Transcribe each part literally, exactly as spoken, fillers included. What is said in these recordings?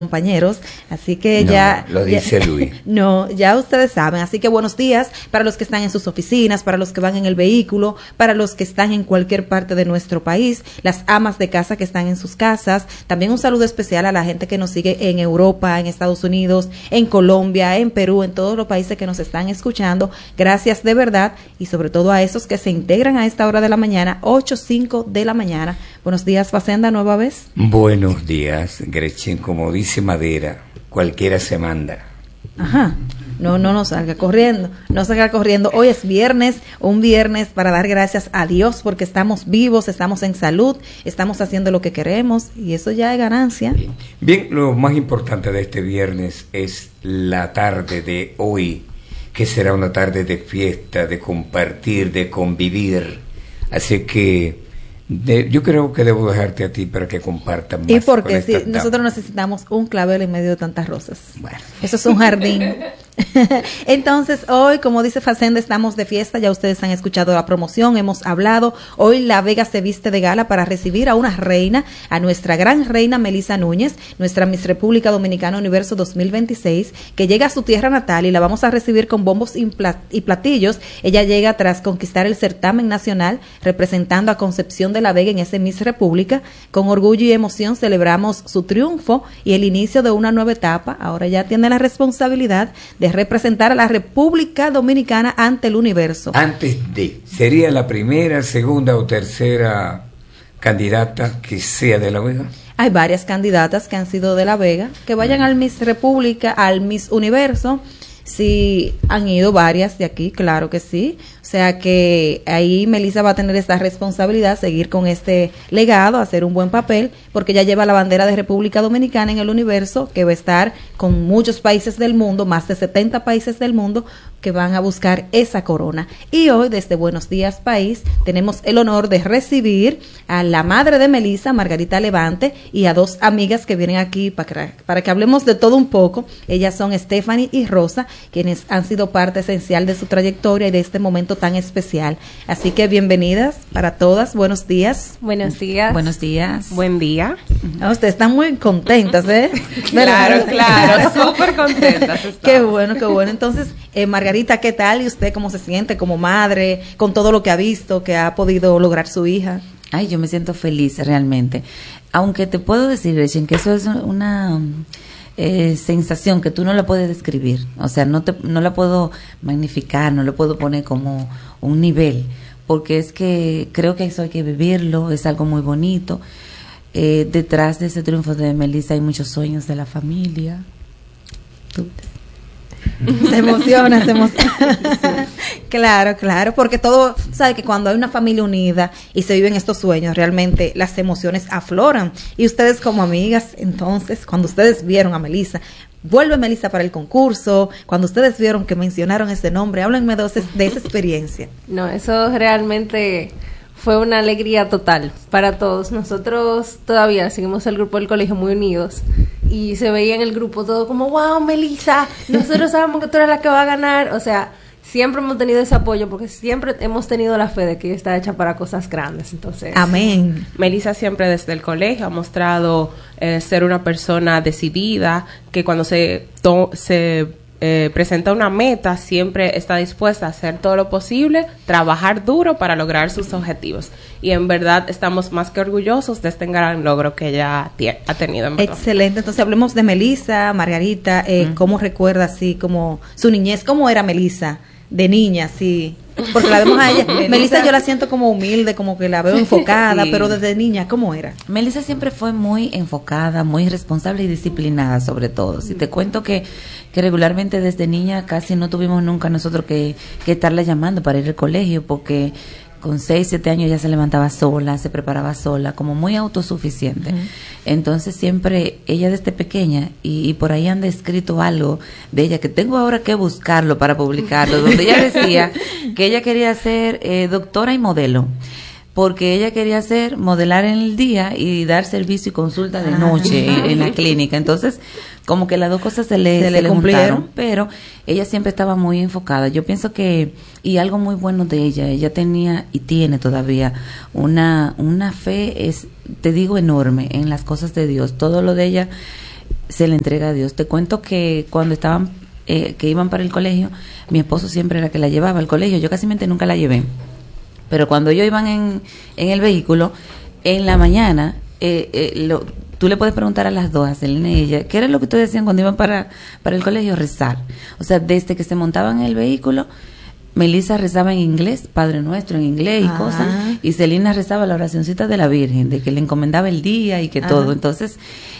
compañeros, así que no, ya lo dice ya, Luis. No, ya ustedes saben, así que buenos días para los que están en sus oficinas, para los que van en el vehículo, para los que están en cualquier parte de nuestro país, las amas de casa que están en sus casas, también un saludo especial a la gente que nos sigue en Europa, en Estados Unidos, en Colombia, en Perú, en todos los países que nos están escuchando, gracias de verdad, y sobre todo a esos que se integran a esta hora de la mañana, ocho, cinco de la mañana. Buenos días, Facenda, nueva vez. Buenos días, Gretchen, como dice Madera, cualquiera se manda. Ajá, no, no, no salga corriendo, no salga corriendo. Hoy es viernes, un viernes para dar gracias a Dios porque estamos vivos, estamos en salud, estamos haciendo lo que queremos y eso ya es ganancia. Bien, Bien, lo más importante de este viernes es la tarde de hoy, que será una tarde de fiesta, de compartir, de convivir. Así que De, yo creo que debo dejarte a ti para que compartan más. Y porque si nosotros necesitamos un clavel en medio de tantas rosas. Bueno. Eso es un jardín. Entonces, hoy, como dice Facenda, estamos de fiesta. Ya ustedes han escuchado la promoción, hemos hablado. Hoy La Vega se viste de gala para recibir a una reina, a nuestra gran reina Melisa Núñez, nuestra Miss República Dominicana Universo dos mil veintiséis, que llega a su tierra natal y la vamos a recibir con bombos y platillos. Ella llega tras conquistar el certamen nacional, representando a Concepción de La Vega en ese Miss República. Con orgullo y emoción celebramos su triunfo y el inicio de una nueva etapa. Ahora ya tiene la responsabilidad de representar a la República Dominicana ante el universo. Antes de, ¿sería la primera, segunda o tercera candidata que sea de La Vega? Hay varias candidatas que han sido de La Vega, que vayan al Miss República, al Miss Universo. Sí, han ido varias de aquí, claro que sí. O sea que ahí Melisa va a tener esta responsabilidad, seguir con este legado, hacer un buen papel, porque ella lleva la bandera de República Dominicana en el universo, que va a estar con muchos países del mundo, más de setenta países del mundo, que van a buscar esa corona. Y hoy, desde Buenos Días País, tenemos el honor de recibir a la madre de Melisa, Margarita Levante, y a dos amigas que vienen aquí para que, para que hablemos de todo un poco. Ellas son Stephanie y Rosa, quienes han sido parte esencial de su trayectoria y de este momento tan especial. Así que bienvenidas para todas. Buenos días. Buenos días. Buenos días. Buen día. Ah, ustedes están muy contentas, ¿eh? Claro, claro, súper contentas. Qué bueno, qué bueno. Entonces, eh, Margarita, ¿qué tal? ¿Y usted cómo se siente como madre, con todo lo que ha visto, que ha podido lograr su hija? Ay, yo me siento feliz realmente. Aunque te puedo decir, Gretchen, que eso es una eh, sensación que tú no la puedes describir. O sea, no te, no la puedo magnificar, no la puedo poner como un nivel, porque es que creo que eso hay que vivirlo, es algo muy bonito. Eh, detrás de ese triunfo de Melisa hay muchos sueños de la familia. Tú. Se emociona, se emociona. Sí. Claro, claro, porque todo, sabe que cuando hay una familia unida y se viven estos sueños, realmente las emociones afloran. Y ustedes como amigas, entonces, cuando ustedes vieron a Melisa, vuelve Melisa para el concurso, cuando ustedes vieron que mencionaron ese nombre, háblenme de, de esa experiencia. No, eso realmente fue una alegría total para todos. Nosotros todavía seguimos el grupo del colegio muy unidos y se veía en el grupo todo como, wow, Melisa, nosotros sabemos que tú eres la que va a ganar. O sea, siempre hemos tenido ese apoyo porque siempre hemos tenido la fe de que ella está hecha para cosas grandes. Entonces, amén. Melisa siempre desde el colegio ha mostrado eh, ser una persona decidida, que cuando se, to- se Eh, presenta una meta, siempre está dispuesta a hacer todo lo posible, trabajar duro para lograr sus objetivos. Y en verdad estamos más que orgullosos de este gran logro que ella tie- ha tenido. En verdad. Excelente. Entonces hablemos de Melisa, Margarita, eh, mm. ¿cómo recuerda así como su niñez? ¿Cómo era Melisa de niña? Sí. Porque la vemos a ella. Melisa yo la siento como humilde, como que la veo enfocada, sí. Pero desde niña, ¿cómo era? Melisa siempre fue muy enfocada, muy responsable y disciplinada sobre todo. Si te cuento que, que regularmente desde niña casi no tuvimos nunca nosotros que, que estarla llamando para ir al colegio, porque con seis, siete años ya se levantaba sola, se preparaba sola, como muy autosuficiente. Uh-huh. Entonces siempre, ella desde pequeña, y, y por ahí han descrito algo de ella, que tengo ahora que buscarlo para publicarlo, donde ella decía que ella quería ser eh, doctora y modelo, porque ella quería hacer, modelar en el día y dar servicio y consulta de noche ah. en, en la clínica. Entonces, como que las dos cosas se le, se se le le cumplieron, juntaron, pero ella siempre estaba muy enfocada. Yo pienso que, y algo muy bueno de ella, ella tenía y tiene todavía una, una fe, es, te digo, enorme en las cosas de Dios. Todo lo de ella se le entrega a Dios. Te cuento que cuando estaban, eh, que iban para el colegio, mi esposo siempre era que la llevaba al colegio. Yo casi nunca la llevé. Pero cuando ellos iban en, en el vehículo, en la mañana, eh, eh, lo, tú le puedes preguntar a las dos, a Selena y ella, ¿qué era lo que ustedes decían cuando iban para, para el colegio? Rezar. O sea, desde que se montaban en el vehículo, Melissa rezaba en inglés, Padre Nuestro en inglés y Ajá. cosas, y Selena rezaba la oracioncita de la Virgen, de que le encomendaba el día y que Ajá. todo. Entonces,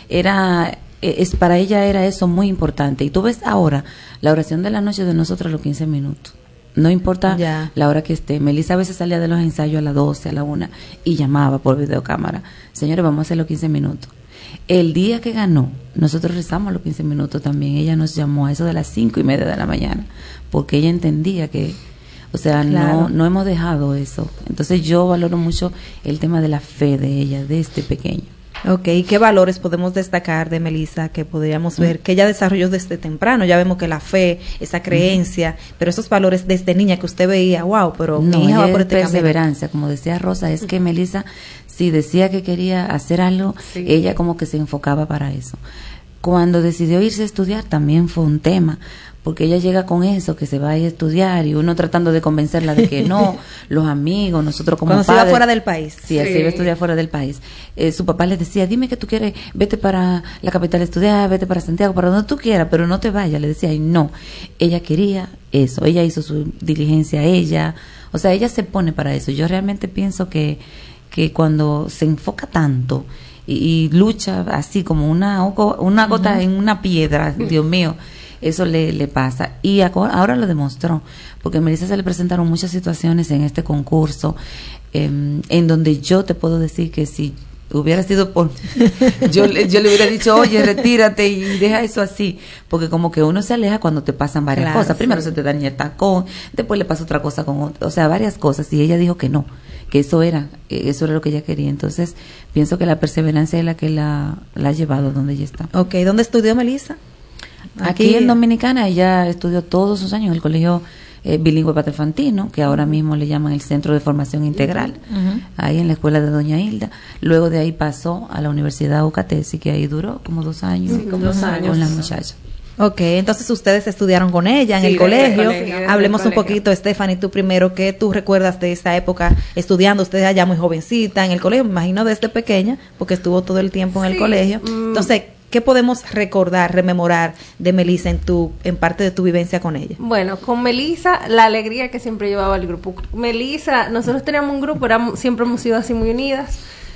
era, es para ella era eso muy importante. Y tú ves ahora la oración de la noche de nosotros a los quince minutos. No importa Ya. la hora que esté. Melissa a veces salía de los ensayos a las doce, a la una, y llamaba por videocámara. Señores, vamos a hacer los quince minutos. El día que ganó, nosotros rezamos los quince minutos también. Ella nos llamó a eso de las cinco y media de la mañana, porque ella entendía que, o sea, Claro. no, no hemos dejado eso. Entonces yo valoro mucho el tema de la fe de ella, desde pequeño. Ok, ¿y qué valores podemos destacar de Melissa que podríamos ver que ella desarrolló desde temprano? Ya vemos que la fe, esa creencia, pero esos valores desde niña que usted veía, wow, pero No, mi hija va ella por es este camino. perseverancia, como decía Rosa, es que Melissa, si decía que quería hacer algo, Sí. ella como que se enfocaba para eso. Cuando decidió irse a estudiar también fue un tema, porque ella llega con eso, que se va a ir a estudiar, y uno tratando de convencerla de que no, los amigos, nosotros como Cuando se iba padres. fuera del país. Sí, así Sí. iba a estudiar fuera del país. Eh, su papá le decía, dime que tú quieres, vete para la capital a estudiar, vete para Santiago, para donde tú quieras, pero no te vayas. Le decía, y no, ella quería eso, ella hizo su diligencia, ella, o sea, ella se pone para eso. Yo realmente pienso que, que cuando se enfoca tanto y, y lucha así como una, oco- una gota uh-huh. en una piedra, Dios mío, eso le, le pasa. Y ahora lo demostró, porque a Melissa se le presentaron muchas situaciones en este concurso, eh, en donde yo te puedo decir que si hubiera sido por... yo, yo le hubiera dicho, oye, retírate y deja eso así, porque como que uno se aleja cuando te pasan varias Claro, cosas. Primero sí. se te daña el tacón, después le pasa otra cosa con otra, o sea, varias cosas, y ella dijo que no, que eso era, eso era lo que ella quería. Entonces, pienso que la perseverancia es la que la, la ha llevado donde ella está. Ok, ¿dónde estudió Melissa? Aquí, Aquí en Dominicana. Ella estudió todos sus años en el colegio eh, bilingüe Patrofantino, que ahora mismo le llaman el Centro de Formación Integral, uh-huh. ahí en la escuela de Doña Hilda. Luego de ahí pasó a la Universidad Ucatesi, que ahí duró como dos años, sí, como dos años con la muchacha. Ok, entonces ustedes estudiaron con ella en sí, el colegio. colegio Hablemos un colegio. poquito, Stephanie, tú primero, ¿qué tú recuerdas de esa época estudiando? Usted allá muy jovencita en el colegio, me imagino desde pequeña, porque estuvo todo el tiempo en Sí. el colegio. Mm. Entonces, ¿qué podemos recordar, rememorar de Melissa en tu, en parte de tu vivencia con ella? Bueno, con Melissa, la alegría que siempre llevaba el grupo. Melissa, nosotros teníamos un grupo, éramos, siempre hemos sido así muy unidas,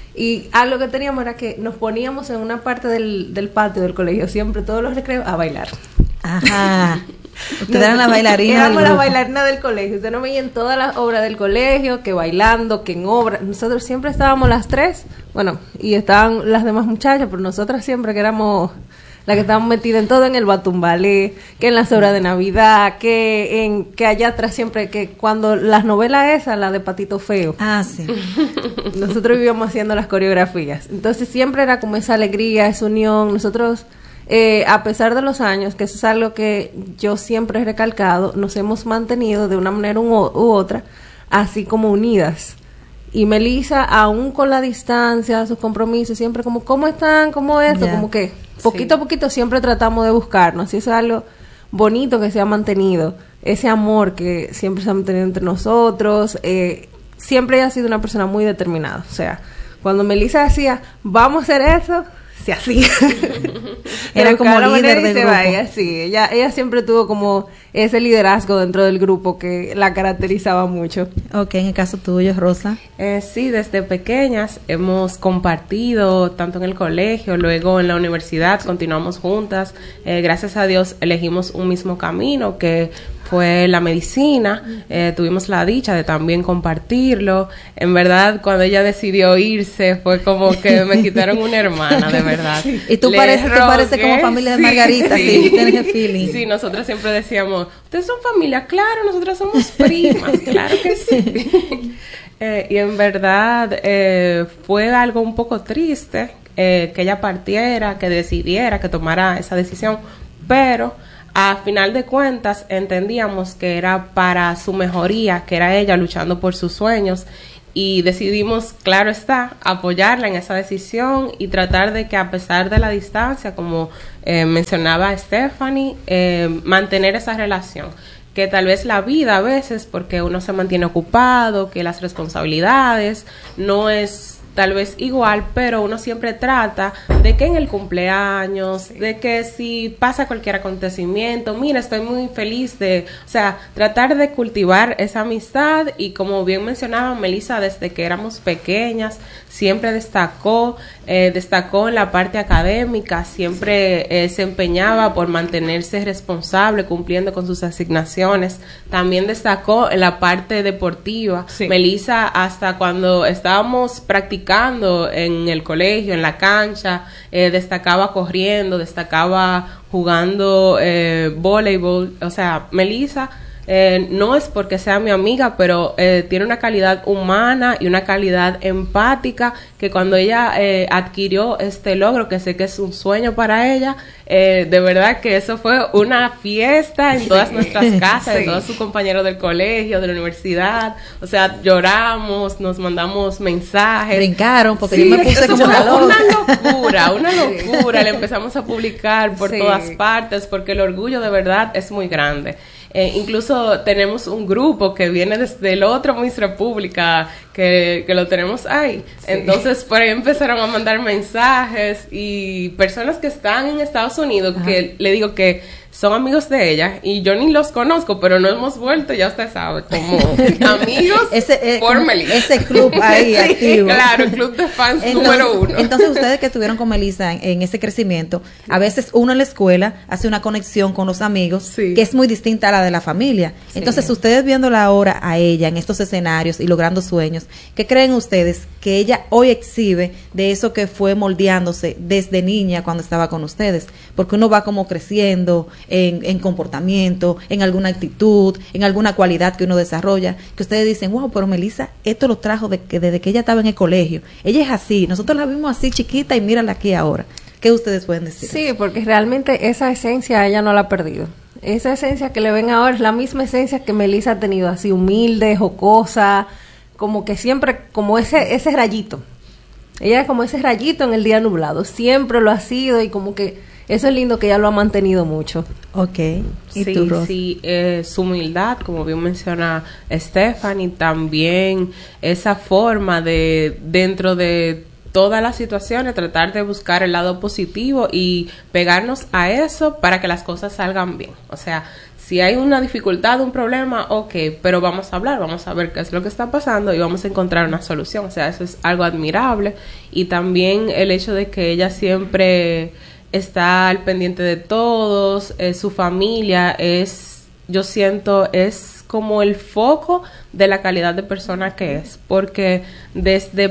y algo que teníamos era que nos poníamos en una parte del, del patio del colegio, siempre todos los recreos, a bailar. Ajá. Ustedes eran la bailarina del Éramos la grupo. bailarina del colegio. Usted no veía en todas las obras del colegio, que bailando, que en obras. Nosotros siempre estábamos las tres, bueno, y estaban las demás muchachas, pero nosotras siempre que éramos las que estábamos metidas en todo, en el batumbalé, que en las obras de Navidad, que en que allá atrás siempre, que cuando las novelas esas, la de Patito Feo, Ah, sí. nosotros vivíamos haciendo las coreografías. Entonces siempre era como esa alegría, esa unión. Nosotros, eh, a pesar de los años, que eso es algo que yo siempre he recalcado, nos hemos mantenido de una manera u, u otra, así como unidas. Y Melissa, aún con la distancia, sus compromisos, siempre como, ¿cómo están? ¿Cómo esto? Ya. Como que poquito a poquito siempre tratamos de buscarnos. Y eso es algo bonito que se ha mantenido. Ese amor que siempre se ha mantenido entre nosotros. Eh, siempre ella ha sido una persona muy determinada. O sea, cuando Melissa decía, vamos a hacer eso, se hacía. Era como Buscaba la líder manera y del se grupo. vaya, sí. Ella, ella siempre tuvo como ese liderazgo dentro del grupo que la caracterizaba mucho. Ok, en el caso tuyo, Rosa. Eh, sí, desde pequeñas hemos compartido tanto en el colegio, luego en la universidad, continuamos juntas. Eh, gracias a Dios elegimos un mismo camino que fue la medicina. Eh, tuvimos la dicha de también compartirlo. En verdad, cuando ella decidió irse, fue como que me quitaron una hermana, de verdad. Y tú Le pareces, tú pareces rogué, como familia de sí, Margarita, sí, sí. tienes el feeling. Sí, nosotros siempre decíamos, ustedes son familia, claro, nosotras somos primas, claro que sí. Eh, y en verdad eh, fue algo un poco triste eh, que ella partiera, que decidiera, que tomara esa decisión, pero a final de cuentas entendíamos que era para su mejoría, que era ella luchando por sus sueños, y decidimos, claro está, apoyarla en esa decisión y tratar de que a pesar de la distancia, como eh, mencionaba Stephanie, eh, mantener esa relación. Que tal vez la vida a veces, porque uno se mantiene ocupado, que las responsabilidades no es tal vez igual, pero uno siempre trata de que en el cumpleaños, sí. de que si pasa cualquier acontecimiento, mira, estoy muy feliz de, o sea, tratar de cultivar esa amistad y como bien mencionaba Melissa, desde que éramos pequeñas, siempre destacó, eh, destacó en la parte académica, siempre eh, se empeñaba por mantenerse responsable, cumpliendo con sus asignaciones, también destacó en la parte deportiva, sí. Melissa hasta cuando estábamos practicando en el colegio, en la cancha, eh, destacaba corriendo, destacaba jugando eh, voleibol, o sea, Melissa eh, no es porque sea mi amiga, pero eh, tiene una calidad humana y una calidad empática que cuando ella eh, adquirió este logro, que sé que es un sueño para ella, eh, de verdad que eso fue una fiesta en sí. todas nuestras casas, sí. de todos sus compañeros del colegio, de la universidad, o sea, lloramos, nos mandamos mensajes. Brincaron, porque sí, yo me puse como una loca. Una locura, una locura, le empezamos a publicar por sí. todas partes, porque el orgullo de verdad es muy grande. Eh, incluso tenemos un grupo que viene desde el otro Miss República, que, que lo tenemos ahí. Sí. Entonces, por ahí empezaron a mandar mensajes y personas que están en Estados Unidos, ajá. que le digo que son amigos de ella y yo ni los conozco, pero no hemos vuelto, ya usted sabe, como amigos ese, eh, por Melissa. Ese club ahí sí, activo. Claro, el club de fans entonces, número uno. Entonces, ustedes que estuvieron con Melissa en, en ese crecimiento, a veces uno en la escuela hace una conexión con los amigos sí. que es muy distinta a la de la familia. Sí. Entonces, ustedes viéndola ahora a ella en estos escenarios y logrando sueños, ¿qué creen ustedes que ella hoy exhibe de eso que fue moldeándose desde niña cuando estaba con ustedes? Porque uno va como creciendo En, en comportamiento, en alguna actitud, en alguna cualidad que uno desarrolla, que ustedes dicen, wow, pero Melissa, esto lo trajo de que, desde que ella estaba en el colegio. Ella es así, nosotros la vimos así chiquita y mírala aquí ahora. ¿Qué ustedes pueden decir? Sí, porque realmente esa esencia ella no la ha perdido. Esa esencia que le ven ahora es la misma esencia que Melissa ha tenido, así humilde, jocosa, como que siempre, como ese, ese rayito. Ella es como ese rayito en el día nublado, siempre lo ha sido y como que eso es lindo que ella lo ha mantenido mucho. Ok. ¿Y sí, tú, Ros? sí, eh, su humildad, como bien menciona Stephanie, también esa forma de, dentro de todas las situaciones, tratar de buscar el lado positivo y pegarnos a eso para que las cosas salgan bien. O sea, si hay una dificultad, un problema, ok, pero vamos a hablar, vamos a ver qué es lo que está pasando y vamos a encontrar una solución. O sea, eso es algo admirable. Y también el hecho de que ella siempre está al pendiente de todos, eh, su familia es, yo siento, es como el foco de la calidad de persona que es, porque desde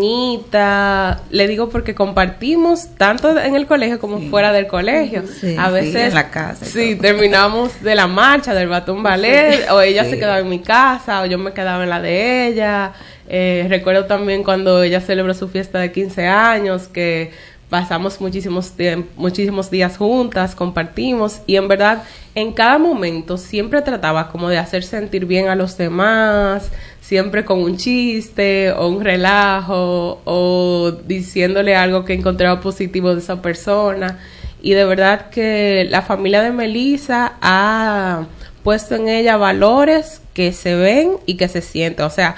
pequeñita, le digo porque compartimos tanto en el colegio como sí. fuera del colegio, sí, a veces, sí, en la casa sí, terminamos de la marcha, del batón ballet, sí. o ella sí. se quedaba en mi casa, o yo me quedaba en la de ella, eh, recuerdo también cuando ella celebró su fiesta de quince años, que pasamos muchísimos, muchísimos días juntas, compartimos y en verdad en cada momento siempre trataba como de hacer sentir bien a los demás, siempre con un chiste o un relajo o diciéndole algo que encontraba positivo de esa persona y de verdad que la familia de Melissa ha puesto en ella valores que se ven y que se sienten, o sea,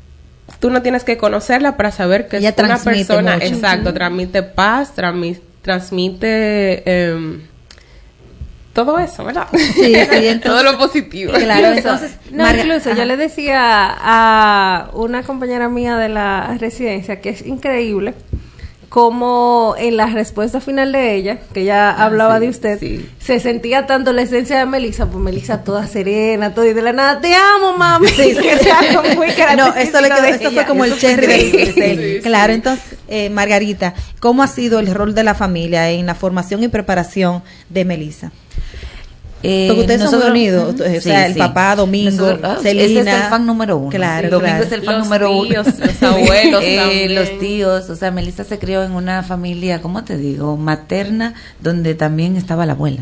tú no tienes que conocerla para saber que ella es una persona, mucho. Exacto, uh-huh. transmite paz, transmite, transmite eh, todo eso, ¿verdad? Sí, sí, entonces, todo lo positivo. Claro, entonces, no, Marga, incluso ajá. yo le decía a una compañera mía de la residencia que es increíble como en la respuesta final de ella, que ella ah, hablaba sí, de usted, sí. se sentía tanto la esencia de Melissa, pues Melissa toda serena, todo y de la nada, te amo, mami. Sí, sí. Que algo muy no, esto, le quedó, esto fue como el cherry de, de, de, sí, claro, sí. Entonces, eh, Margarita, ¿cómo ha sido el rol de la familia en la formación y preparación de Melissa? Eh, Porque ustedes nosotros, son unidos, uh-huh. o sea, sí, el sí. papá, Domingo, nosotros, Celina. Ese es el fan número uno. Claro, Domingo claro. es el fan los número tíos, uno. Los abuelos eh, también. Los tíos, o sea, Melissa se crió en una familia, ¿cómo te digo? Materna, donde también estaba la abuela.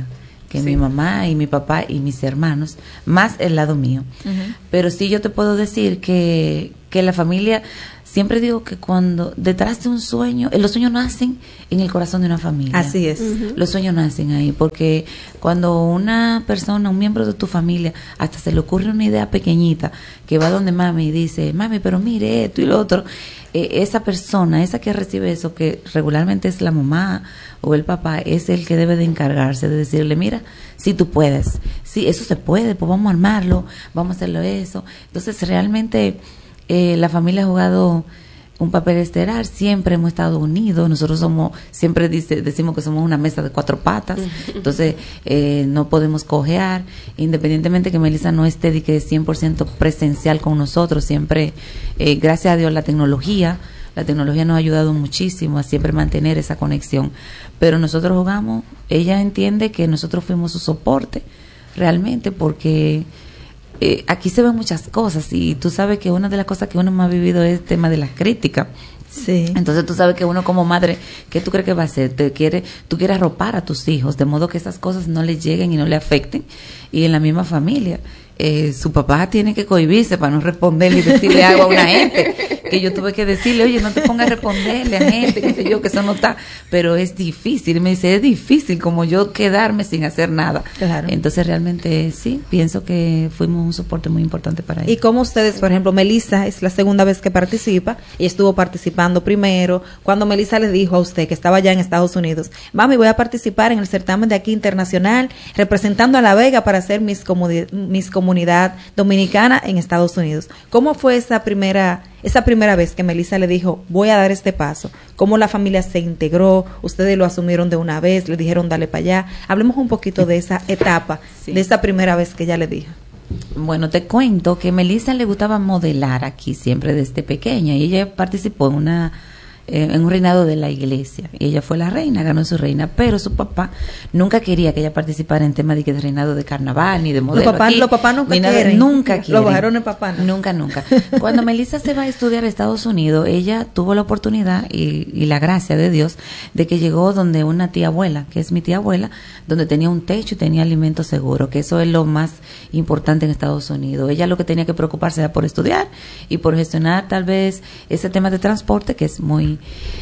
que Sí. mi mamá y mi papá y mis hermanos, más el lado mío. Uh-huh. Pero sí yo te puedo decir que, que la familia, siempre digo que cuando detrás de un sueño, eh, los sueños nacen en el corazón de una familia. Así es. Uh-huh. Los sueños nacen ahí, porque cuando una persona, un miembro de tu familia, hasta se le ocurre una idea pequeñita, que va donde mami y dice, mami, pero mire esto y lo otro, eh, esa persona, esa que recibe eso, que regularmente es la mamá o el papá, es el que debe de encargarse de decirle, mira, si tú puedes, si eso se puede, pues vamos a armarlo, vamos a hacerlo eso. Entonces realmente eh, la familia ha jugado un papel estelar, siempre hemos estado unidos, nosotros somos, siempre dice, decimos que somos una mesa de cuatro patas, entonces eh, no podemos cojear, independientemente que Melissa no esté de que cien por ciento presencial con nosotros, siempre, eh, gracias a Dios, la tecnología, la tecnología nos ha ayudado muchísimo a siempre mantener esa conexión, pero nosotros jugamos, ella entiende que nosotros fuimos su soporte, realmente, porque Eh, aquí se ven muchas cosas y tú sabes que una de las cosas que uno más ha vivido es el tema de la crítica. Sí. Entonces tú sabes que uno como madre, ¿qué tú crees que va a hacer? Te quiere, tú quieres arropar a tus hijos, de modo que esas cosas no le lleguen y no le afecten. Y en la misma familia, eh, su papá tiene que cohibirse para no responderle y decirle algo a una gente. Que yo tuve que decirle, oye, no te pongas a responderle a gente, qué sé yo, que eso no está. Pero es difícil. Y me dice, es difícil como yo quedarme sin hacer nada. Claro. Entonces realmente sí, pienso que fuimos un soporte muy importante para ella. Y como ustedes, por ejemplo, Melissa es la segunda vez que participa, y estuvo participando primero, cuando Melissa le dijo a usted que estaba ya en Estados Unidos, mami, voy a participar en el certamen de aquí internacional, representando a La Vega para ser Miss, Comuni- Miss Comunidad Dominicana en Estados Unidos. ¿Cómo fue esa primera esa primera vez que Melissa le dijo, voy a dar este paso? ¿Cómo la familia se integró? ¿Ustedes lo asumieron de una vez? ¿Le dijeron, dale para allá? Hablemos un poquito de esa etapa, sí, de esa primera vez que ella le dijo. Bueno, te cuento que Melissa le gustaba modelar aquí siempre desde pequeña y ella participó en una eh, en un reinado de la iglesia. Y ella fue la reina, ganó su reina, pero su papá nunca quería que ella participara en temas de, que de reinado de carnaval ni de modelo. Los papás, aquí, los papás nunca nada, quieren. Nunca quieren. Los varones papás no. Nunca, nunca. Cuando Melissa se va a estudiar a Estados Unidos, ella tuvo la oportunidad y, y la gracia de Dios de que llegó donde una tía abuela, que es mi tía abuela, donde tenía un techo y tenía alimento seguro, que eso es lo más importante en Estados Unidos. Ella lo que tenía que preocuparse era por estudiar y por gestionar tal vez ese tema de transporte, que es muy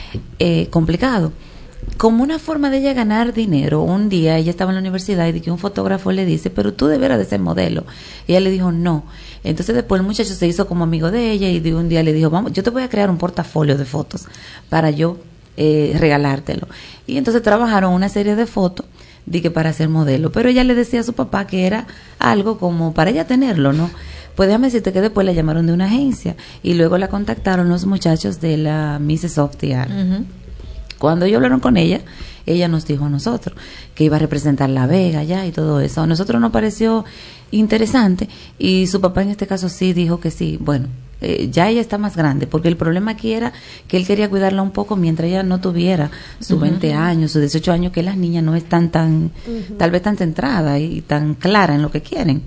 eh, complicado. Como una forma de ella ganar dinero, un día ella estaba en la universidad y de que un fotógrafo le dice, pero tú deberías de ser modelo. Y ella le dijo, no. Entonces después el muchacho se hizo como amigo de ella y de un día le dijo, vamos, yo te voy a crear un portafolio de fotos para yo eh, regalártelo. Y entonces trabajaron una serie de fotos de que para ser modelo, pero ella le decía a su papá que era algo como para ella tenerlo, ¿no? Pues déjame decirte que después la llamaron de una agencia y luego la contactaron los muchachos de la missus Of the Art. Uh-huh. Cuando ellos hablaron con ella, ella nos dijo a nosotros que iba a representar La Vega ya y todo eso. A nosotros nos pareció interesante y su papá en este caso sí dijo que sí. Bueno, eh, ya ella está más grande, porque el problema aquí era que él quería cuidarla un poco mientras ella no tuviera sus uh-huh. veinte años, sus dieciocho años, que las niñas no están tan, uh-huh. tal vez tan centradas y tan claras en lo que quieren.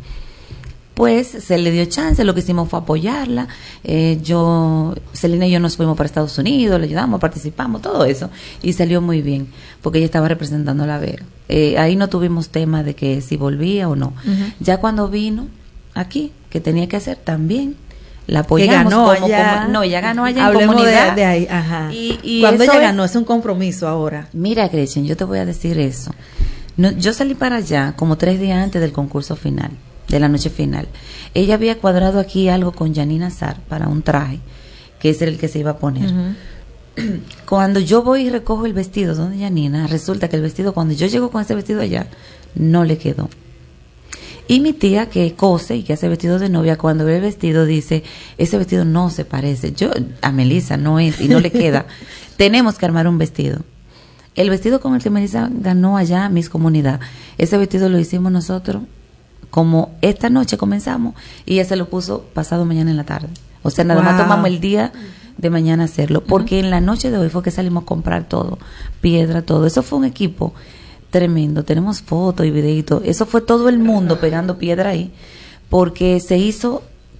Pues se le dio chance, lo que hicimos fue apoyarla, eh, yo, Celina y yo nos fuimos para Estados Unidos, le ayudamos, participamos, todo eso, y salió muy bien, porque ella estaba representando a La Vega. Eh, ahí no tuvimos tema de que si volvía o no. Uh-huh. Ya cuando vino aquí, que tenía que hacer también, la apoyamos. Ganó como, allá. como, no, ella ganó allá Hablemos en comunidad. De, de ahí, ajá. Y, y cuando ella es, ganó, es un compromiso ahora. Mira, Gretchen, yo te voy a decir eso. No, yo salí para allá como tres días antes del concurso final, de la noche final. Ella había cuadrado aquí algo con Janina Azar para un traje, que ese era el que se iba a poner. Uh-huh. Cuando yo voy y recojo el vestido donde Janina, resulta que el vestido, cuando yo llego con ese vestido allá, no le quedó. Y mi tía, que cose y que hace vestido de novia, cuando ve el vestido dice, ese vestido no se parece. Yo, a Melissa no es y no le queda. Tenemos que armar un vestido. El vestido con el que Melissa ganó allá Miss Comunidad, ese vestido lo hicimos nosotros como esta noche comenzamos y ella se lo puso pasado mañana en la tarde. O sea, nada wow. más tomamos el día de mañana hacerlo, porque uh-huh. en la noche de hoy fue que salimos a comprar todo, piedra, todo. Eso fue un equipo tremendo. Tenemos fotos y videitos. Eso fue todo el mundo pegando piedra ahí, porque se hizo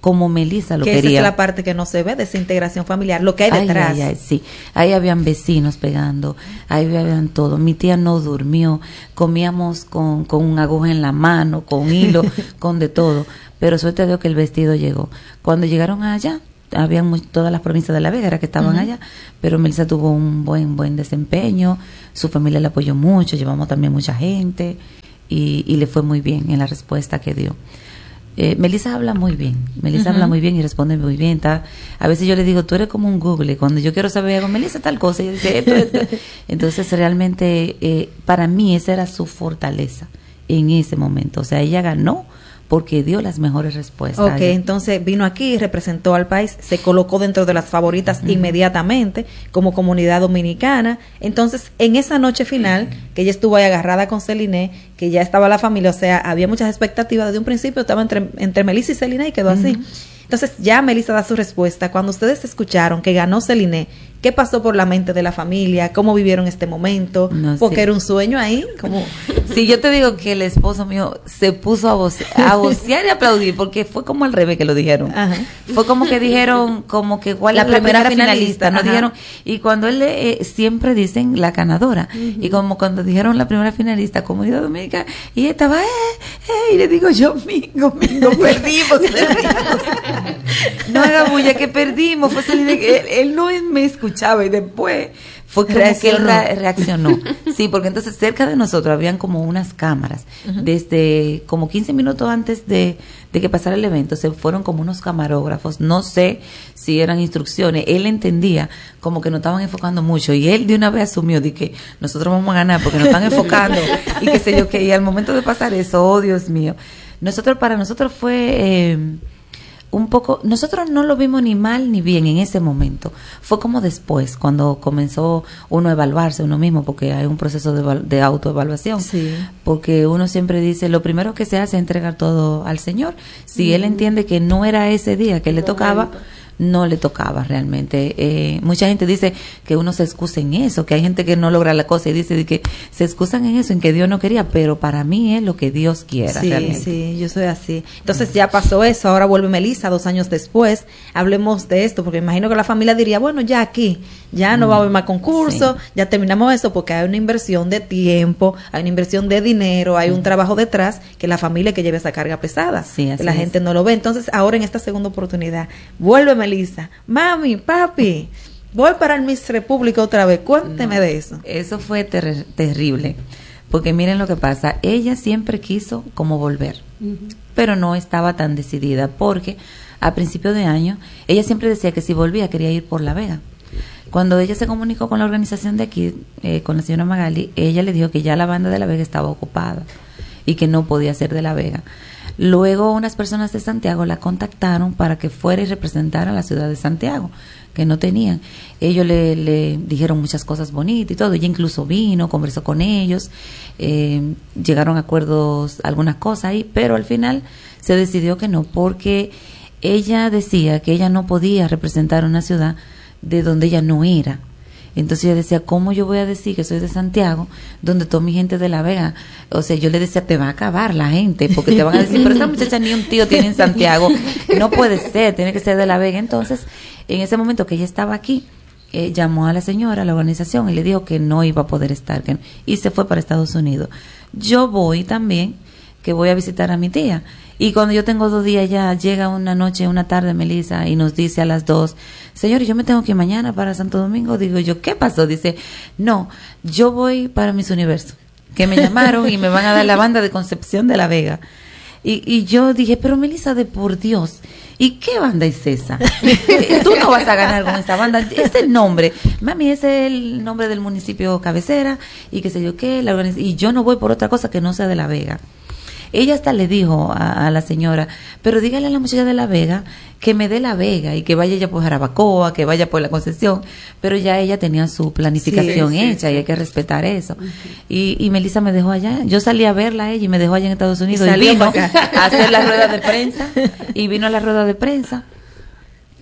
como Melissa lo que quería. esa es la parte que no se ve de esa integración familiar, lo que hay detrás. Ay, ay, ay, sí, ahí habían vecinos pegando, ahí habían todo. Mi tía no durmió, comíamos con, con una aguja en la mano, con hilo, con de todo. Pero suerte a Dios que el vestido llegó. Cuando llegaron allá, habían muy, todas las provincias de La Vega era que estaban uh-huh. allá, pero Melissa tuvo un buen buen desempeño, su familia le apoyó mucho, llevamos también mucha gente y, y le fue muy bien en la respuesta que dio. Eh, Melissa habla muy bien, Melissa uh-huh. habla muy bien y responde muy bien. Está, a veces yo le digo, tú eres como un Google, cuando yo quiero saber algo, Melissa tal cosa, y ella dice esto, esto. Entonces realmente eh, para mí esa era su fortaleza en ese momento, o sea, ella ganó porque dio las mejores respuestas. Ok, entonces vino aquí, representó al país, se colocó dentro de las favoritas uh-huh. inmediatamente como comunidad dominicana. Entonces, en esa noche final, que ella estuvo ahí agarrada con Celine, que ya estaba la familia, o sea, había muchas expectativas desde un principio, estaba entre, entre Melissa y Celine y quedó uh-huh. así. Entonces, ya Melissa da su respuesta. Cuando ustedes escucharon que ganó Celine, ¿qué pasó por la mente de la familia? ¿Cómo vivieron este momento? No Porque sé. era un sueño ahí. Como... Sí, yo te digo que el esposo mío se puso a vocear, a vocear y aplaudir, porque fue como al revés que lo dijeron. Ajá. Fue como que dijeron, como que cuál la es la primera, primera finalista. finalista. Nos dijeron, y cuando él eh, siempre dicen la ganadora, uh-huh. y como cuando dijeron la primera finalista, Comunidad Dominicana, y ella estaba, eh, eh, y le digo yo, mingo, mingo, perdimos, perdimos. No haga bulla, que perdimos. Fue Celine, él, él no me escuchaba y después fue como reaccionó. que él re- reaccionó. Sí, porque entonces cerca de nosotros habían como unas cámaras. Uh-huh. Desde como quince minutos antes de, de que pasara el evento se fueron como unos camarógrafos. No sé si eran instrucciones. Él entendía como que nos estaban enfocando mucho y él de una vez asumió de que nosotros vamos a ganar porque nos están enfocando y qué sé yo qué. Y al momento de pasar eso, oh Dios mío, nosotros para nosotros fue... Eh, un poco, nosotros no lo vimos ni mal ni bien en ese momento, fue como después, cuando comenzó uno a evaluarse uno mismo, porque hay un proceso de, de autoevaluación, sí. porque uno siempre dice, lo primero que se hace es entregar todo al Señor, si mm. él entiende que no era ese día que le tocaba, no le tocaba realmente. Eh, mucha gente dice que uno se excusa en eso, que hay gente que no logra la cosa y dice de que se excusan en eso, en que Dios no quería, pero para mí es lo que Dios quiera. Sí, realmente. sí, yo soy así. Entonces ya pasó eso, ahora vuelve Melissa dos años después, hablemos de esto, porque imagino que la familia diría, bueno, ya aquí, ya no mm. va a haber más concursos, sí. ya terminamos eso, porque hay una inversión de tiempo, hay una inversión de dinero, hay mm. un trabajo detrás, que la familia que lleve esa carga pesada, sí, así que la es. gente no lo ve. Entonces ahora en esta segunda oportunidad, vuelve Melissa, mami, papi, voy para el Miss República otra vez, cuénteme no, de eso. Eso fue ter- terrible, porque miren lo que pasa, ella siempre quiso como volver, uh-huh. pero no estaba tan decidida, porque a principio de año, ella siempre decía que si volvía quería ir por La Vega. Cuando ella se comunicó con la organización de aquí, eh, con la señora Magali, ella le dijo que ya la banda de La Vega estaba ocupada y que no podía ser de La Vega. Luego unas personas de Santiago la contactaron para que fuera y representara a la ciudad de Santiago, que no tenían. Ellos le, le dijeron muchas cosas bonitas y todo. Ella incluso vino, conversó con ellos, eh, llegaron a acuerdos, algunas cosas ahí, pero al final se decidió que no, porque ella decía que ella no podía representar una ciudad de donde ella no era. Entonces yo decía, ¿cómo yo voy a decir que soy de Santiago, donde toda mi gente de La Vega? O sea, yo le decía, te va a acabar la gente, porque te van a decir, pero esa muchacha ni un tío tiene en Santiago. No puede ser, tiene que ser de La Vega. Entonces, en ese momento que ella estaba aquí, eh, llamó a la señora, a la organización, y le dijo que no iba a poder estar, que, y se fue para Estados Unidos. Yo voy también, que voy a visitar a mi tía. Y cuando yo tengo dos días ya, llega una noche, una tarde Melissa y nos dice a las dos, señor, yo me tengo que ir mañana para Santo Domingo. Digo yo, ¿qué pasó? Dice, no, yo voy para Miss Universo, que me llamaron y me van a dar la banda de Concepción de La Vega. Y, y yo dije, pero Melissa, de por Dios, ¿y qué banda es esa? Tú no vas a ganar con esa banda, es el nombre, mami, ese es el nombre del municipio cabecera y qué sé yo qué, la organiz- y yo no voy por otra cosa que no sea de La Vega. Ella hasta le dijo a, a la señora, pero dígale a la muchacha de La Vega que me dé La Vega y que vaya ella por Jarabacoa, que vaya por la Concepción, pero ya ella tenía su planificación sí, hecha sí, sí. y hay que respetar eso. Uh-huh. Y, y Melissa me dejó allá, yo salí a verla a ella y me dejó allá en Estados Unidos y, y vino a hacer la rueda de prensa y vino a la rueda de prensa.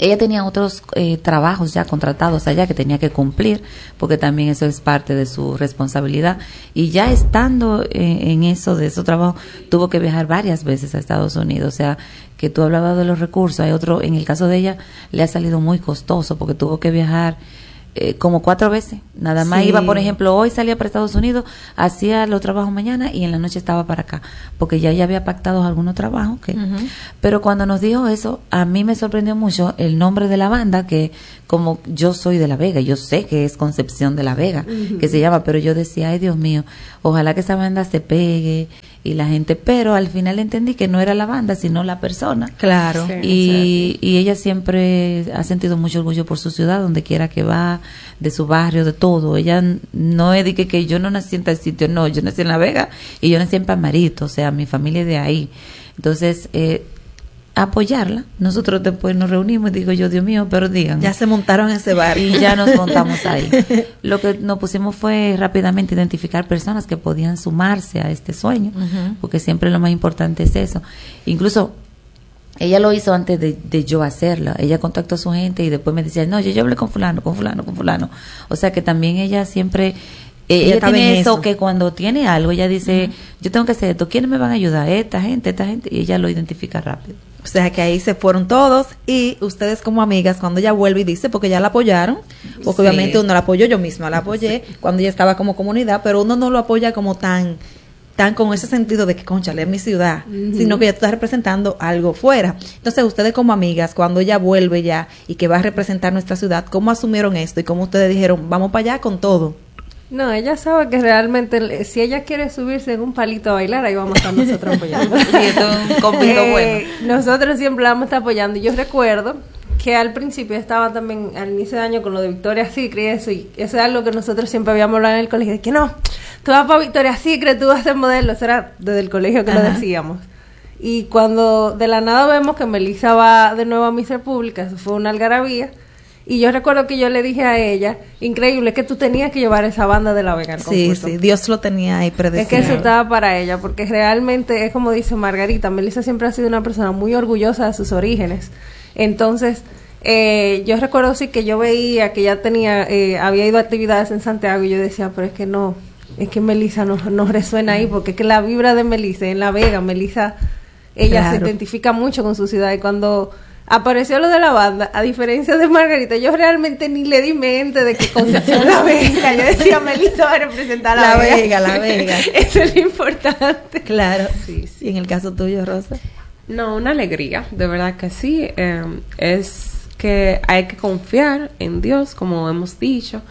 ella tenía otros eh, trabajos ya contratados allá que tenía que cumplir, porque también eso es parte de su responsabilidad. Y ya estando en, en eso, de esos trabajos, tuvo que viajar varias veces a Estados Unidos. O sea, que tú hablabas de los recursos. Hay otro, en el caso de ella, le ha salido muy costoso, porque tuvo que viajar Eh, como cuatro veces, nada más. Sí. Iba, por ejemplo, hoy salía para Estados Unidos, hacía los trabajos mañana y en la noche estaba para acá, porque ya ya había pactado algunos trabajos que, uh-huh. Pero cuando nos dijo eso, a mí me sorprendió mucho el nombre de la banda, que como yo soy de La Vega, yo sé que es Concepción de La Vega, uh-huh. que se llama, pero yo decía, ay Dios mío, ojalá que esa banda se pegue y la gente, pero al final entendí que no era la banda, sino la persona. Claro. Sí, y, y ella siempre ha sentido mucho orgullo por su ciudad, donde quiera que va, de su barrio, de todo. Ella no es de que, que yo no nací en tal sitio, no, yo nací en La Vega y yo nací en Pamarito, o sea, mi familia es de ahí. Entonces, eh, apoyarla. Nosotros después nos reunimos y digo yo, Dios mío, pero digan. Ya se montaron en ese bar. Y ya nos montamos ahí. Lo que nos pusimos fue rápidamente identificar personas que podían sumarse a este sueño, uh-huh. porque siempre lo más importante es eso. Incluso ella lo hizo antes de, de yo hacerlo. Ella contactó a su gente y después me decía, no, yo, yo hablé con fulano, con fulano, con fulano. O sea que también ella siempre... Eh, ella, ella tiene eso, eso, que cuando tiene algo, ella dice, uh-huh. yo tengo que hacer esto, ¿quiénes me van a ayudar? Esta gente, esta gente, y ella lo identifica rápido. O sea que ahí se fueron todos y ustedes como amigas, cuando ella vuelve y dice, porque ya la apoyaron, porque sí. obviamente uno la apoyó, yo misma la apoyé sí. cuando ella estaba como comunidad, pero uno no lo apoya como tan, tan con ese sentido de que, conchale, es mi ciudad, uh-huh. sino que ella está representando algo fuera. Entonces ustedes como amigas, cuando ella vuelve ya y que va a representar nuestra ciudad, ¿cómo asumieron esto? Y cómo ustedes dijeron, vamos para allá con todo. No, ella sabe que realmente si ella quiere subirse en un palito a bailar, ahí vamos a estar nosotros apoyando. Sí, esto es un convito eh, bueno. Nosotros siempre la vamos a estar apoyando. Yo recuerdo que al principio estaba también al inicio de año con lo de Victoria's Secret y eso, y eso es algo que nosotros siempre habíamos hablado en el colegio, de que no, tú vas para Victoria's Secret, tú vas a ser modelo, eso era desde el colegio que Ajá. lo decíamos. Y cuando de la nada vemos que Melissa va de nuevo a Miss República, eso fue una algarabía. Y yo recuerdo que yo le dije a ella, increíble, que tú tenías que llevar esa banda de La Vega al concurso. Sí, sí, Dios lo tenía ahí predestinado. Es que eso estaba para ella, porque realmente es como dice Margarita, Melissa siempre ha sido una persona muy orgullosa de sus orígenes. Entonces, eh, yo recuerdo sí que yo veía que ya tenía, eh, había ido a actividades en Santiago y yo decía, pero es que no, es que Melissa no, no resuena ahí, porque es que la vibra de Melissa en La Vega, Melissa, ella claro. se identifica mucho con su ciudad y cuando... apareció lo de la banda, a diferencia de Margarita, yo realmente ni le di mente de que Concepción La Vega, yo decía, Melissa va a representar a La, la Vega. La Vega, eso es lo importante. Claro, sí, sí. ¿Y en el caso tuyo, Rosa? No, una alegría, de verdad que sí, eh, es que hay que confiar en Dios, como hemos dicho,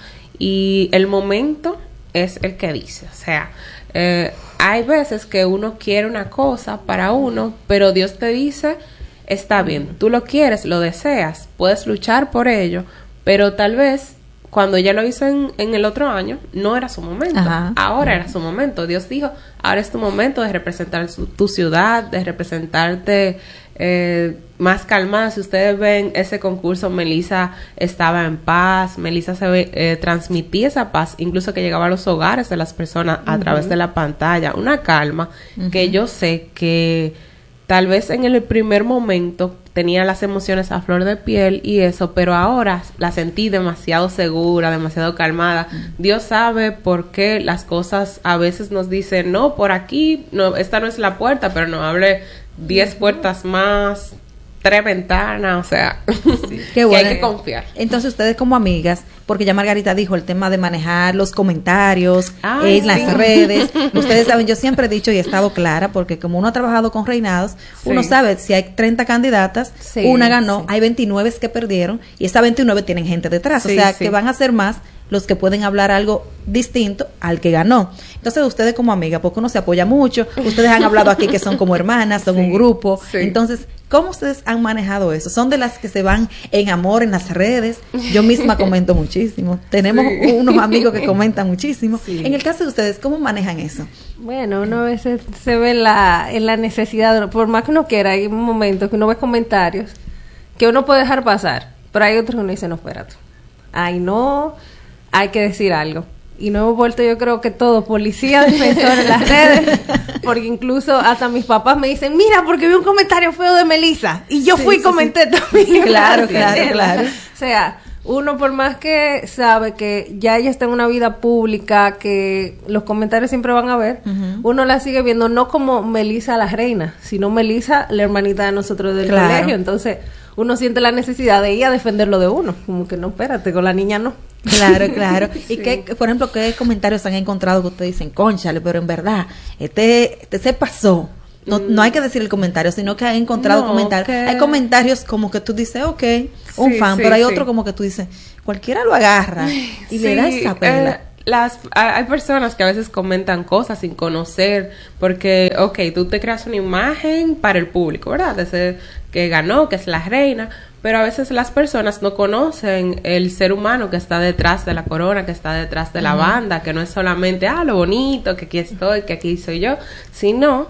y el momento es el que dice, o sea, eh, hay veces que uno quiere una cosa para uno, pero Dios te dice... está bien, tú lo quieres, lo deseas, puedes luchar por ello, pero tal vez cuando ella lo hizo en, en el otro año, no era su momento. Ajá. Ahora era su momento. Dios dijo, ahora es tu momento de representar su, tu ciudad, de representarte eh, más calmada. Si ustedes ven ese concurso, Melissa estaba en paz, Melissa se ve, eh, transmitía esa paz, incluso que llegaba a los hogares de las personas a uh-huh. través de la pantalla, una calma uh-huh. que yo sé que tal vez en el primer momento tenía las emociones a flor de piel y eso, pero ahora la sentí demasiado segura, demasiado calmada. Mm. Dios sabe por qué las cosas a veces nos dicen, no, por aquí, no, esta no es la puerta, pero no hable diez puertas más, tres ventanas, o sea, sí. Qué bueno. Que hay que confiar. Entonces ustedes como amigas, porque ya Margarita dijo el tema de manejar los comentarios Ay, en sí. las redes, ustedes saben, yo siempre he dicho y he estado clara, porque como uno ha trabajado con reinados, sí. uno sabe, si hay treinta candidatas, sí, una ganó, sí. hay veintinueve que perdieron, y estas veintinueve tienen gente detrás, sí, o sea, sí. que van a ser más los que pueden hablar algo distinto al que ganó. Entonces ustedes como amigas, porque uno se apoya mucho, ustedes han hablado aquí que son como hermanas, son sí, un grupo, sí. entonces, ¿cómo ustedes han manejado eso? ¿Son de las que se van en amor en las redes? Yo misma comento muchísimo, tenemos sí. unos amigos que comentan muchísimo. Sí. En el caso de ustedes, ¿cómo manejan eso? Bueno, uno a veces se ve en la, en la necesidad, por más que uno quiera, hay un momento que uno ve comentarios que uno puede dejar pasar, pero hay otros que uno dice, no, espérate, ay no... hay que decir algo. Y no hemos vuelto, yo creo que todo, policía, defensor en las redes, porque incluso hasta mis papás me dicen, mira, porque vi un comentario feo de Melissa, y yo Sí, fui y sí, comenté sí. también. Claro, Así, claro, ¿entiendes? claro. O sea, uno por más que sabe que ya ella está en una vida pública, que los comentarios siempre van a ver, Ujú. uno la sigue viendo no como Melissa la reina, sino Melissa la hermanita de nosotros del Claro. colegio. Entonces, uno siente la necesidad de ir a defenderlo de uno. Como que no, espérate, con la niña no. Claro, claro. Y Sí. qué, por ejemplo, ¿qué comentarios han encontrado que ustedes dicen, cónchale, pero en verdad, este, este se pasó? No, no hay que decir el comentario, sino que han encontrado No, comentarios. que- Hay comentarios como que tú dices, ok, un Sí, fan, sí, pero hay sí. otro como que tú dices, cualquiera lo agarra y le da Sí, esa pela. eh, las, hay hay personas que a veces comentan cosas sin conocer, porque, ok, tú te creas una imagen para el público, ¿verdad? De ese que ganó, que es la reina, pero a veces las personas no conocen el ser humano que está detrás de la corona, que está detrás de la banda, que no es solamente, ah, lo bonito, que aquí estoy, que aquí soy yo, sino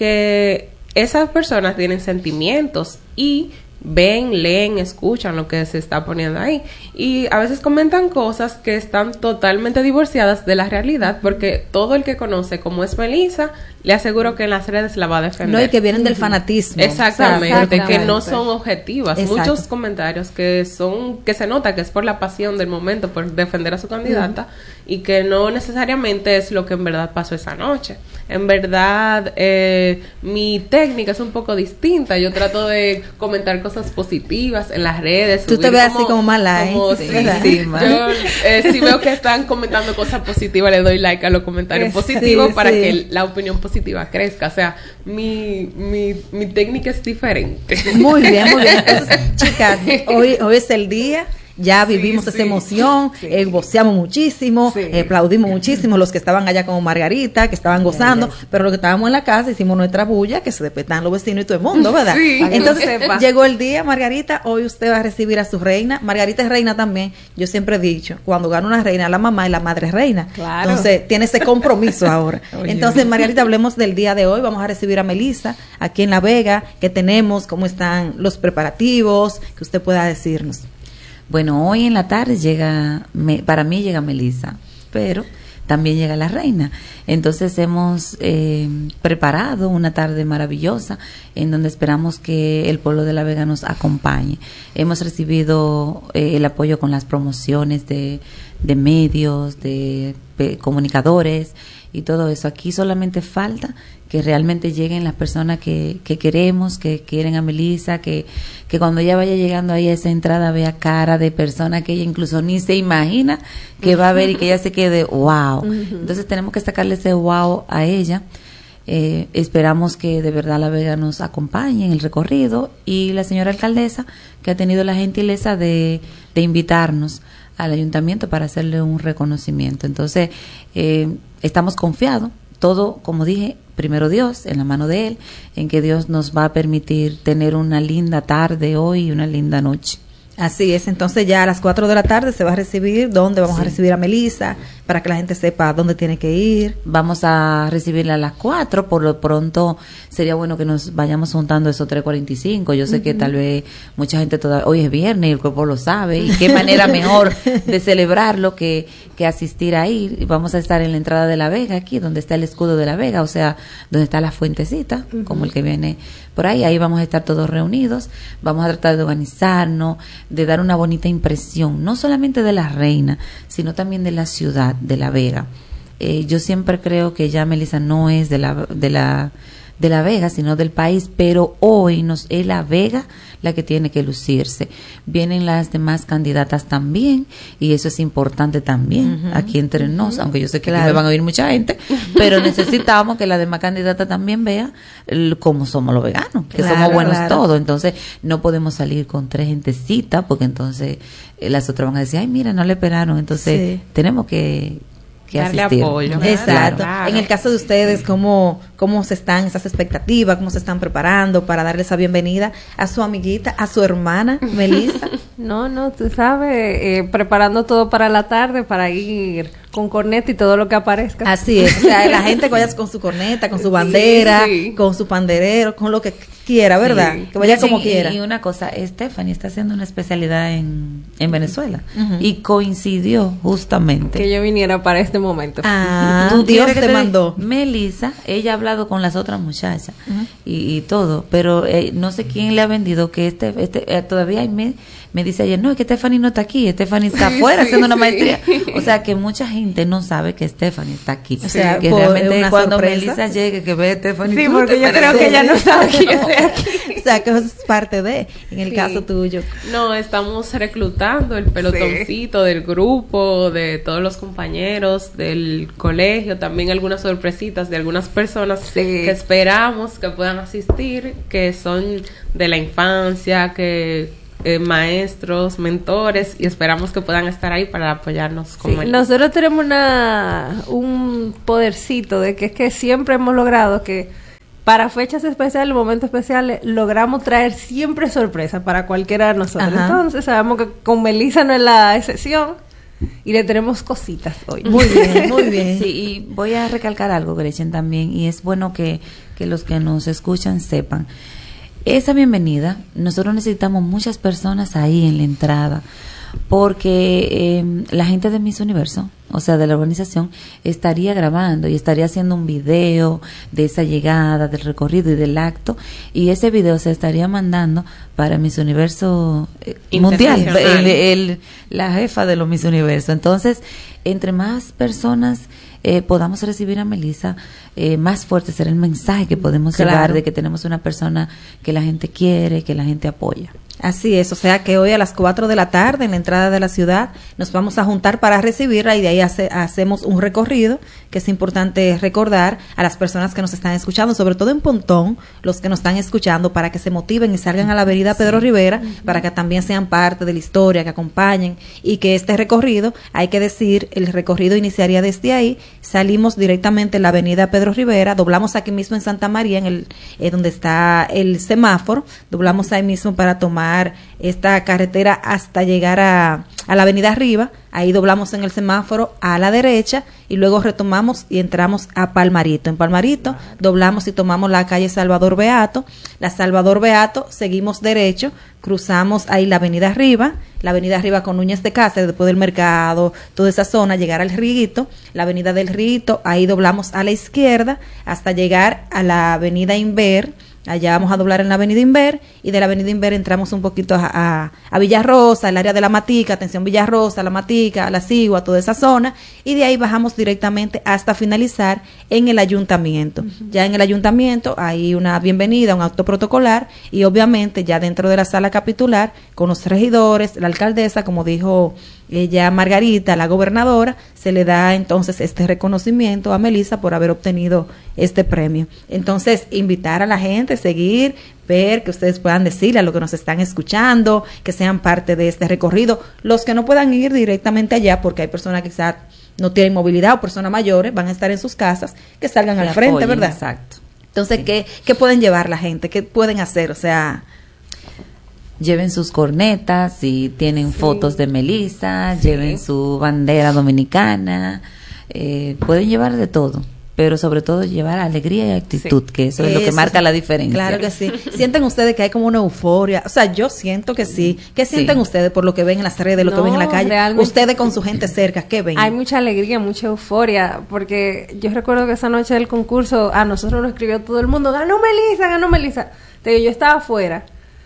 que esas personas tienen sentimientos y ven, leen, escuchan lo que se está poniendo ahí. Y a veces comentan cosas que están totalmente divorciadas de la realidad, porque todo el que conoce como es Melissa, le aseguro que en las redes la va a defender. No, y que vienen del fanatismo. Exactamente, Exactamente. que no son objetivas. Exacto. Muchos comentarios que son, que se nota que es por la pasión del momento, por defender a su candidata, y que no necesariamente es lo que en verdad pasó esa noche. En verdad, eh, mi técnica es un poco distinta. Yo trato de comentar cosas positivas en las redes. Tú te subir ves así como más light, como- sí, sí, ¿verdad? sí, Más. yo, eh, si veo que están comentando cosas positivas, le doy like a los comentarios Sí, positivos para sí. que la opinión positiva crezca. O sea, mi, mi, mi técnica es diferente. Muy bien, muy bien. Entonces, chicas, hoy, hoy es el día. Ya vivimos Sí, esa sí. emoción, Sí. eh, goceamos muchísimo, Sí. eh, aplaudimos muchísimo los que estaban allá como Margarita, que estaban gozando, yes. pero los que estábamos en la casa hicimos nuestra bulla, que se despertaban los vecinos y todo el mundo, ¿verdad? Sí. Para que Entonces lo sepa. llegó el día, Margarita, hoy usted va a recibir a su reina. Margarita es reina también. Yo siempre he dicho, cuando gana una reina, la mamá y la madre es reina. Claro. Entonces tiene ese compromiso ahora. Oye. Entonces, Margarita, hablemos del día de hoy. Vamos a recibir a Melissa aquí en La Vega. ¿Qué tenemos? ¿Cómo están los preparativos? Que usted pueda decirnos. Bueno, hoy en la tarde llega, me- para mí llega Melissa, pero también llega la reina. Entonces hemos eh, preparado una tarde maravillosa en donde esperamos que el pueblo de La Vega nos acompañe. Hemos recibido eh, el apoyo con las promociones de, de medios, de pe- comunicadores y todo eso. Aquí solamente falta que realmente lleguen las personas que, que queremos, que quieren a Melissa, que, que cuando ella vaya llegando ahí a esa entrada vea cara de persona que ella incluso ni se imagina que va a ver y que ella se quede wow. Entonces tenemos que sacarle ese wow a ella. Eh, esperamos que de verdad La Vega nos acompañe en el recorrido y la señora alcaldesa que ha tenido la gentileza de, de invitarnos al ayuntamiento para hacerle un reconocimiento. Entonces, eh, estamos confiados, todo, como dije, primero Dios, en la mano de Él, en que Dios nos va a permitir tener una linda tarde hoy y una linda noche. Así es, entonces ya a las cuatro de la tarde se va a recibir, ¿dónde vamos a recibir a Melissa? Para que la gente sepa dónde tiene que ir. Vamos a recibirla a las cuatro, por lo pronto sería bueno que nos vayamos juntando esos tres cuarenta y cinco. Yo sé uh-huh. que tal vez mucha gente todavía, hoy es viernes y el cuerpo lo sabe, y qué manera mejor de celebrarlo que, que asistir ahí. Y vamos a estar en la entrada de La Vega, aquí donde está el escudo de La Vega, o sea, donde está la fuentecita, uh-huh. como el que viene por ahí. Ahí vamos a estar todos reunidos, vamos a tratar de organizarnos, de dar una bonita impresión, no solamente de la reina, sino también de la ciudad, de La Vega. Eh, yo siempre creo que ya Melissa no es de la, de la, de La Vega, sino del país, pero hoy nos es La Vega la que tiene que lucirse. Vienen las demás candidatas también, y eso es importante también, uh-huh. aquí entre nos, uh-huh. aunque yo sé que claro. aquí me van a oír mucha gente, pero necesitamos que la demás candidata también vea el, cómo somos los veganos, que claro, somos buenos claro. todos. Entonces, no podemos salir con tres gentecitas, porque entonces eh, las otras van a decir, ay, mira, no le esperaron. Entonces, sí. tenemos que... que darle asistir. apoyo. Exacto. Claro. En el caso de ustedes, ¿cómo, cómo se están esas expectativas? ¿Cómo se están preparando para darle esa bienvenida a su amiguita, a su hermana, Melissa? No, no, tú sabes, eh, preparando todo para la tarde, para ir con corneta y todo lo que aparezca. Así es, o sea, la gente que vaya con su corneta, con su bandera, sí, sí. con su panderero, con lo que quiera, ¿verdad? Sí. Que vaya sí, como quiera. Y una cosa, Stephanie está haciendo una especialidad en, en Venezuela uh-huh. y coincidió justamente que yo viniera para este momento. Ah, ¿Tú Dios te, te mandó. Melissa, ella habla hablado con las otras muchachas uh-huh. y, y todo, pero eh, no sé quién le ha vendido que este, este eh, todavía hay me, me dice ayer, no, es que Stephanie no está aquí, Stephanie está sí, afuera sí, haciendo una sí. maestría. O sea, que mucha gente no sabe que Stephanie está aquí. O sea, que realmente cuando sorpresa. Melissa llegue, que ve a Stephanie. Sí, porque yo creo que ella no sabe que yo estoy aquí. O sea, que es parte de, en el sí. caso tuyo. No, estamos reclutando el pelotoncito sí. del grupo, de todos los compañeros del colegio, también algunas sorpresitas de algunas personas sí. que esperamos que puedan asistir, que son de la infancia, que eh, maestros, mentores, y esperamos que puedan estar ahí para apoyarnos. Como sí. Nosotros tenemos una un podercito de que es que siempre hemos logrado que para fechas especiales, momentos especiales, logramos traer siempre sorpresa para cualquiera de nosotros. Ajá. Entonces sabemos que con Melissa no es la excepción y le tenemos cositas hoy. Muy bien, muy bien. Sí, y voy a recalcar algo, Gretchen, también, y es bueno que, que los que nos escuchan sepan. Esa bienvenida, nosotros necesitamos muchas personas ahí en la entrada, porque eh, la gente de Miss Universo, o sea, de la organización, estaría grabando y estaría haciendo un video de esa llegada, del recorrido y del acto, y ese video se estaría mandando para Miss Universo eh, Mundial, el, el, la jefa de los Miss Universo. Entonces, entre más personas eh, podamos recibir a Melissa, eh, más fuerte será el mensaje que podemos claro. llevar de que tenemos una persona que la gente quiere, que la gente apoya. Así es, o sea que hoy a las cuatro de la tarde en la entrada de la ciudad nos vamos a juntar para recibirla y de ahí hace, hacemos un recorrido, que es importante recordar a las personas que nos están escuchando, sobre todo en Pontón, los que nos están escuchando, para que se motiven y salgan a la avenida Pedro sí. Rivera, uh-huh. para que también sean parte de la historia, que acompañen, y que este recorrido, hay que decir, el recorrido iniciaría desde ahí, salimos directamente en la avenida Pedro Rivera, doblamos aquí mismo en Santa María, en el eh, donde está el semáforo, doblamos ahí mismo para tomar esta carretera hasta llegar a, a la avenida Arriba, ahí doblamos en el semáforo a la derecha y luego retomamos y entramos a Palmarito. En Palmarito doblamos y tomamos la calle Salvador Beato, la Salvador Beato, seguimos derecho, cruzamos ahí la avenida Arriba, la avenida Arriba con Núñez de Cáceres, después del mercado, toda esa zona, llegar al Riguito, la avenida del Riguito, ahí doblamos a la izquierda hasta llegar a la avenida Inver. Allá vamos a doblar en la avenida Inver y de la avenida Inver entramos un poquito a, a, a Villarrosa, el área de la Matica, atención Villarrosa, la Matica, la Sigua, toda esa zona, y de ahí bajamos directamente hasta finalizar en el ayuntamiento. Uh-huh. Ya en el ayuntamiento hay una bienvenida, un acto protocolar y obviamente ya dentro de la sala capitular con los regidores, la alcaldesa, como dijo ella Margarita, la gobernadora, se le da entonces este reconocimiento a Melissa por haber obtenido este premio. Entonces, invitar a la gente, seguir, ver, que ustedes puedan decirle a los que nos están escuchando, que sean parte de este recorrido. Los que no puedan ir directamente allá, porque hay personas que quizás no tienen movilidad o personas mayores, van a estar en sus casas, que salgan al frente, apoyen, ¿verdad? Exacto. Entonces, sí. ¿qué, ¿qué pueden llevar la gente? ¿Qué pueden hacer? O sea... Lleven sus cornetas, si tienen sí. fotos de Melissa, sí. lleven su bandera dominicana, eh, pueden llevar de todo, pero sobre todo llevar alegría y actitud, sí. que eso, eso es lo que marca la diferencia. Claro que sí. ¿Sienten ustedes que hay como una euforia? O sea, yo siento que sí. ¿Qué sienten sí. ustedes por lo que ven en las redes, lo no, que ven en la calle? Ustedes con su gente cerca, ¿qué ven? Hay mucha alegría, mucha euforia, porque yo recuerdo que esa noche del concurso a nosotros nos escribió todo el mundo, ganó Melissa, ganó Melissa. Entonces, yo estaba afuera.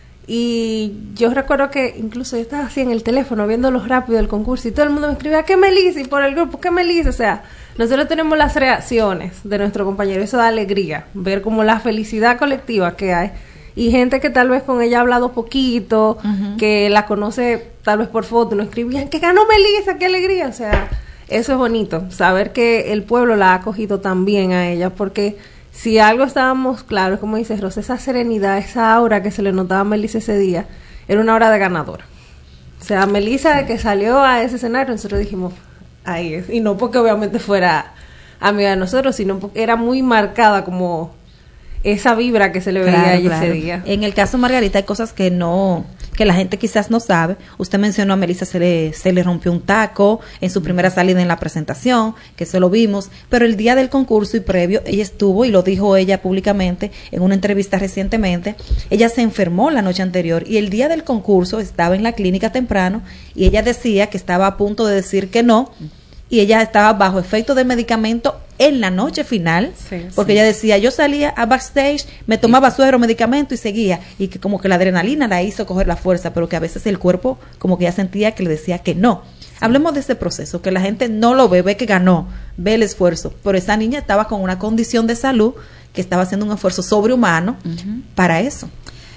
Y yo recuerdo que incluso yo estaba así en el teléfono viéndolos rápido el concurso y todo el mundo me escribía, ¿qué Melissa? Y por el grupo, ¿qué Melissa? O sea, nosotros tenemos las reacciones de nuestro compañero, eso da alegría, ver como la felicidad colectiva que hay. Y gente que tal vez con ella ha hablado poquito, uh-huh. que la conoce tal vez por foto, nos escribían, que ganó Melissa, qué alegría. O sea, eso es bonito, saber que el pueblo la ha acogido tan bien a ella, porque... Si algo estábamos claros, como dice Rosa, esa serenidad, esa aura que se le notaba a Melissa ese día, era una aura de ganadora. O sea, Melissa, de que salió a ese escenario, nosotros dijimos, ahí es. Y no porque obviamente fuera amiga de nosotros, sino porque era muy marcada como esa vibra que se le veía claro, a ella claro. ese día. En el caso de Margarita hay cosas que no... que la gente quizás no sabe. Usted mencionó a Melissa, se le, se le rompió un taco en su primera salida en la presentación, que eso lo vimos, pero el día del concurso y previo, ella estuvo, y lo dijo ella públicamente en una entrevista recientemente, ella se enfermó la noche anterior, y el día del concurso estaba en la clínica temprano, y ella decía que estaba a punto de decir que no, y ella estaba bajo efecto de medicamento en la noche final, Sí, porque sí. ella decía, yo salía a backstage, me tomaba suero, medicamento y seguía, y que como que la adrenalina la hizo coger la fuerza, pero que a veces el cuerpo como que ya sentía que le decía que no. Hablemos de ese proceso, que la gente no lo ve, ve que ganó, ve el esfuerzo, pero esa niña estaba con una condición de salud que estaba haciendo un esfuerzo sobrehumano Ujú. para eso.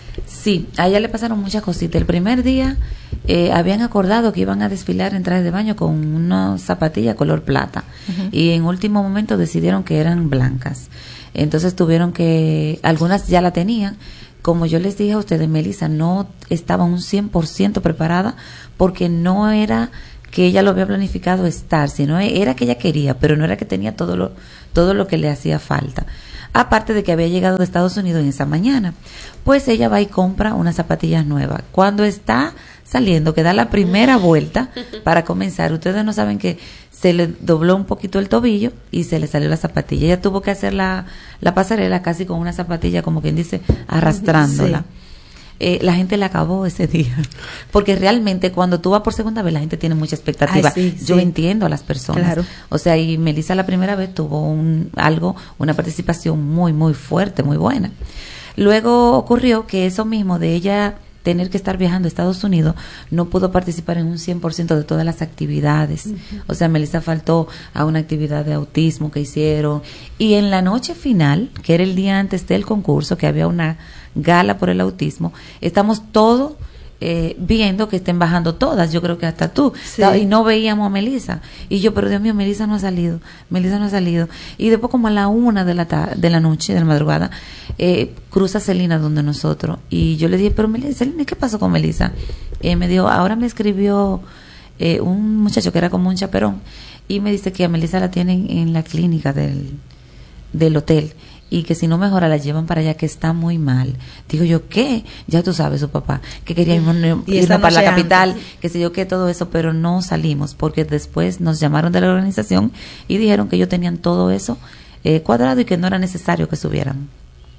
Sí, a ella le pasaron muchas cositas. El primer día eh, habían acordado que iban a desfilar en trajes de baño con unas zapatillas color plata. Ujú. Y en último momento decidieron que eran blancas. Entonces tuvieron que, algunas ya la tenían. Como yo les dije a ustedes, Melissa no estaba un cien por ciento preparada porque no era que ella lo había planificado estar, sino era que ella quería, pero no era que tenía todo lo, todo lo que le hacía falta. Aparte de que había llegado de Estados Unidos en esa mañana, pues ella va y compra unas zapatillas nuevas. Cuando está saliendo, que da la primera vuelta para comenzar, ustedes no saben que se le dobló un poquito el tobillo y se le salió la zapatilla. Ella tuvo que hacer la, la pasarela casi con una zapatilla, como quien dice, arrastrándola. Sí. Eh, la gente la acabó ese día, porque realmente cuando tú vas por segunda vez la gente tiene mucha expectativa. Ay, sí, Yo sí. entiendo a las personas. Claro. O sea, y Melissa la primera vez tuvo un algo, una participación muy, muy fuerte, muy buena. Luego ocurrió que eso mismo de ella tener que estar viajando a Estados Unidos, no pudo participar en un cien por ciento de todas las actividades. Uh-huh. O sea, Melissa faltó a una actividad de autismo que hicieron. Y en la noche final, que era el día antes del concurso, que había una gala por el autismo, estamos todos eh, viendo que estén bajando todas, yo creo que hasta tú, Sí. y no veíamos a Melissa, y yo, pero Dios mío, Melissa no ha salido, Melissa no ha salido, y después como a la una de la ta- de la noche, de la madrugada, eh, cruza Celina donde nosotros, y yo le dije, pero Melissa, Celina, ¿qué pasó con Melissa? Eh, me dijo, ahora me escribió eh, un muchacho que era como un chaperón, y me dice que a Melissa la tienen en la clínica del, del hotel, y que si no mejora la llevan para allá, que está muy mal. Digo yo, ¿qué? Ya tú sabes, su papá, que quería irme, Y irme esa para la noche capital, antes. que sé yo qué, todo eso, pero no salimos, porque después nos llamaron de la organización y dijeron que ellos tenían todo eso eh, cuadrado y que no era necesario que subieran.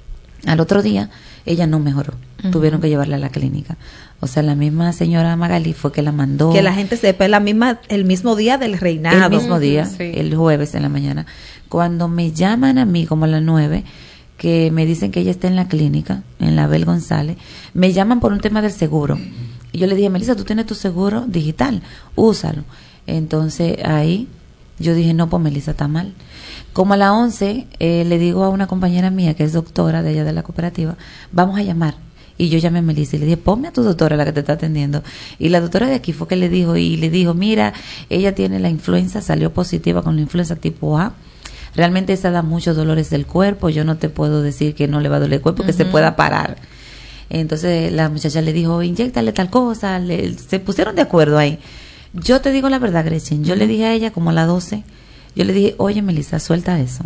Al otro día, ella no mejoró. Ujú. Tuvieron que llevarla a la clínica. O sea, la misma señora Magali fue que la mandó. Que la gente sepa, es la misma, el mismo día del reinado. El mismo día, Sí. el jueves en la mañana. Cuando me llaman a mí, como a las nueve, que me dicen que ella está en la clínica, en la Abel González, me llaman por un tema del seguro. Y yo le dije, Melissa, tú tienes tu seguro digital, úsalo. Entonces ahí yo dije, no, pues Melissa está mal. Como a las once, eh, le digo a una compañera mía, que es doctora de allá de la cooperativa, vamos a llamar. Y yo llamé a Melissa y le dije, ponme a tu doctora, la que te está atendiendo. Y la doctora de aquí fue que le dijo, y le dijo, mira, ella tiene la influenza, salió positiva con la influenza tipo A. Realmente esa da muchos dolores del cuerpo. Yo no te puedo decir que no le va a doler el cuerpo, que Uh-huh. se pueda parar. Entonces la muchacha le dijo, inyéctale tal cosa. Le, se pusieron de acuerdo ahí. Yo te digo la verdad, Gretchen. Yo uh-huh. le dije a ella como a las doce, yo le dije, oye, Melissa, suelta eso.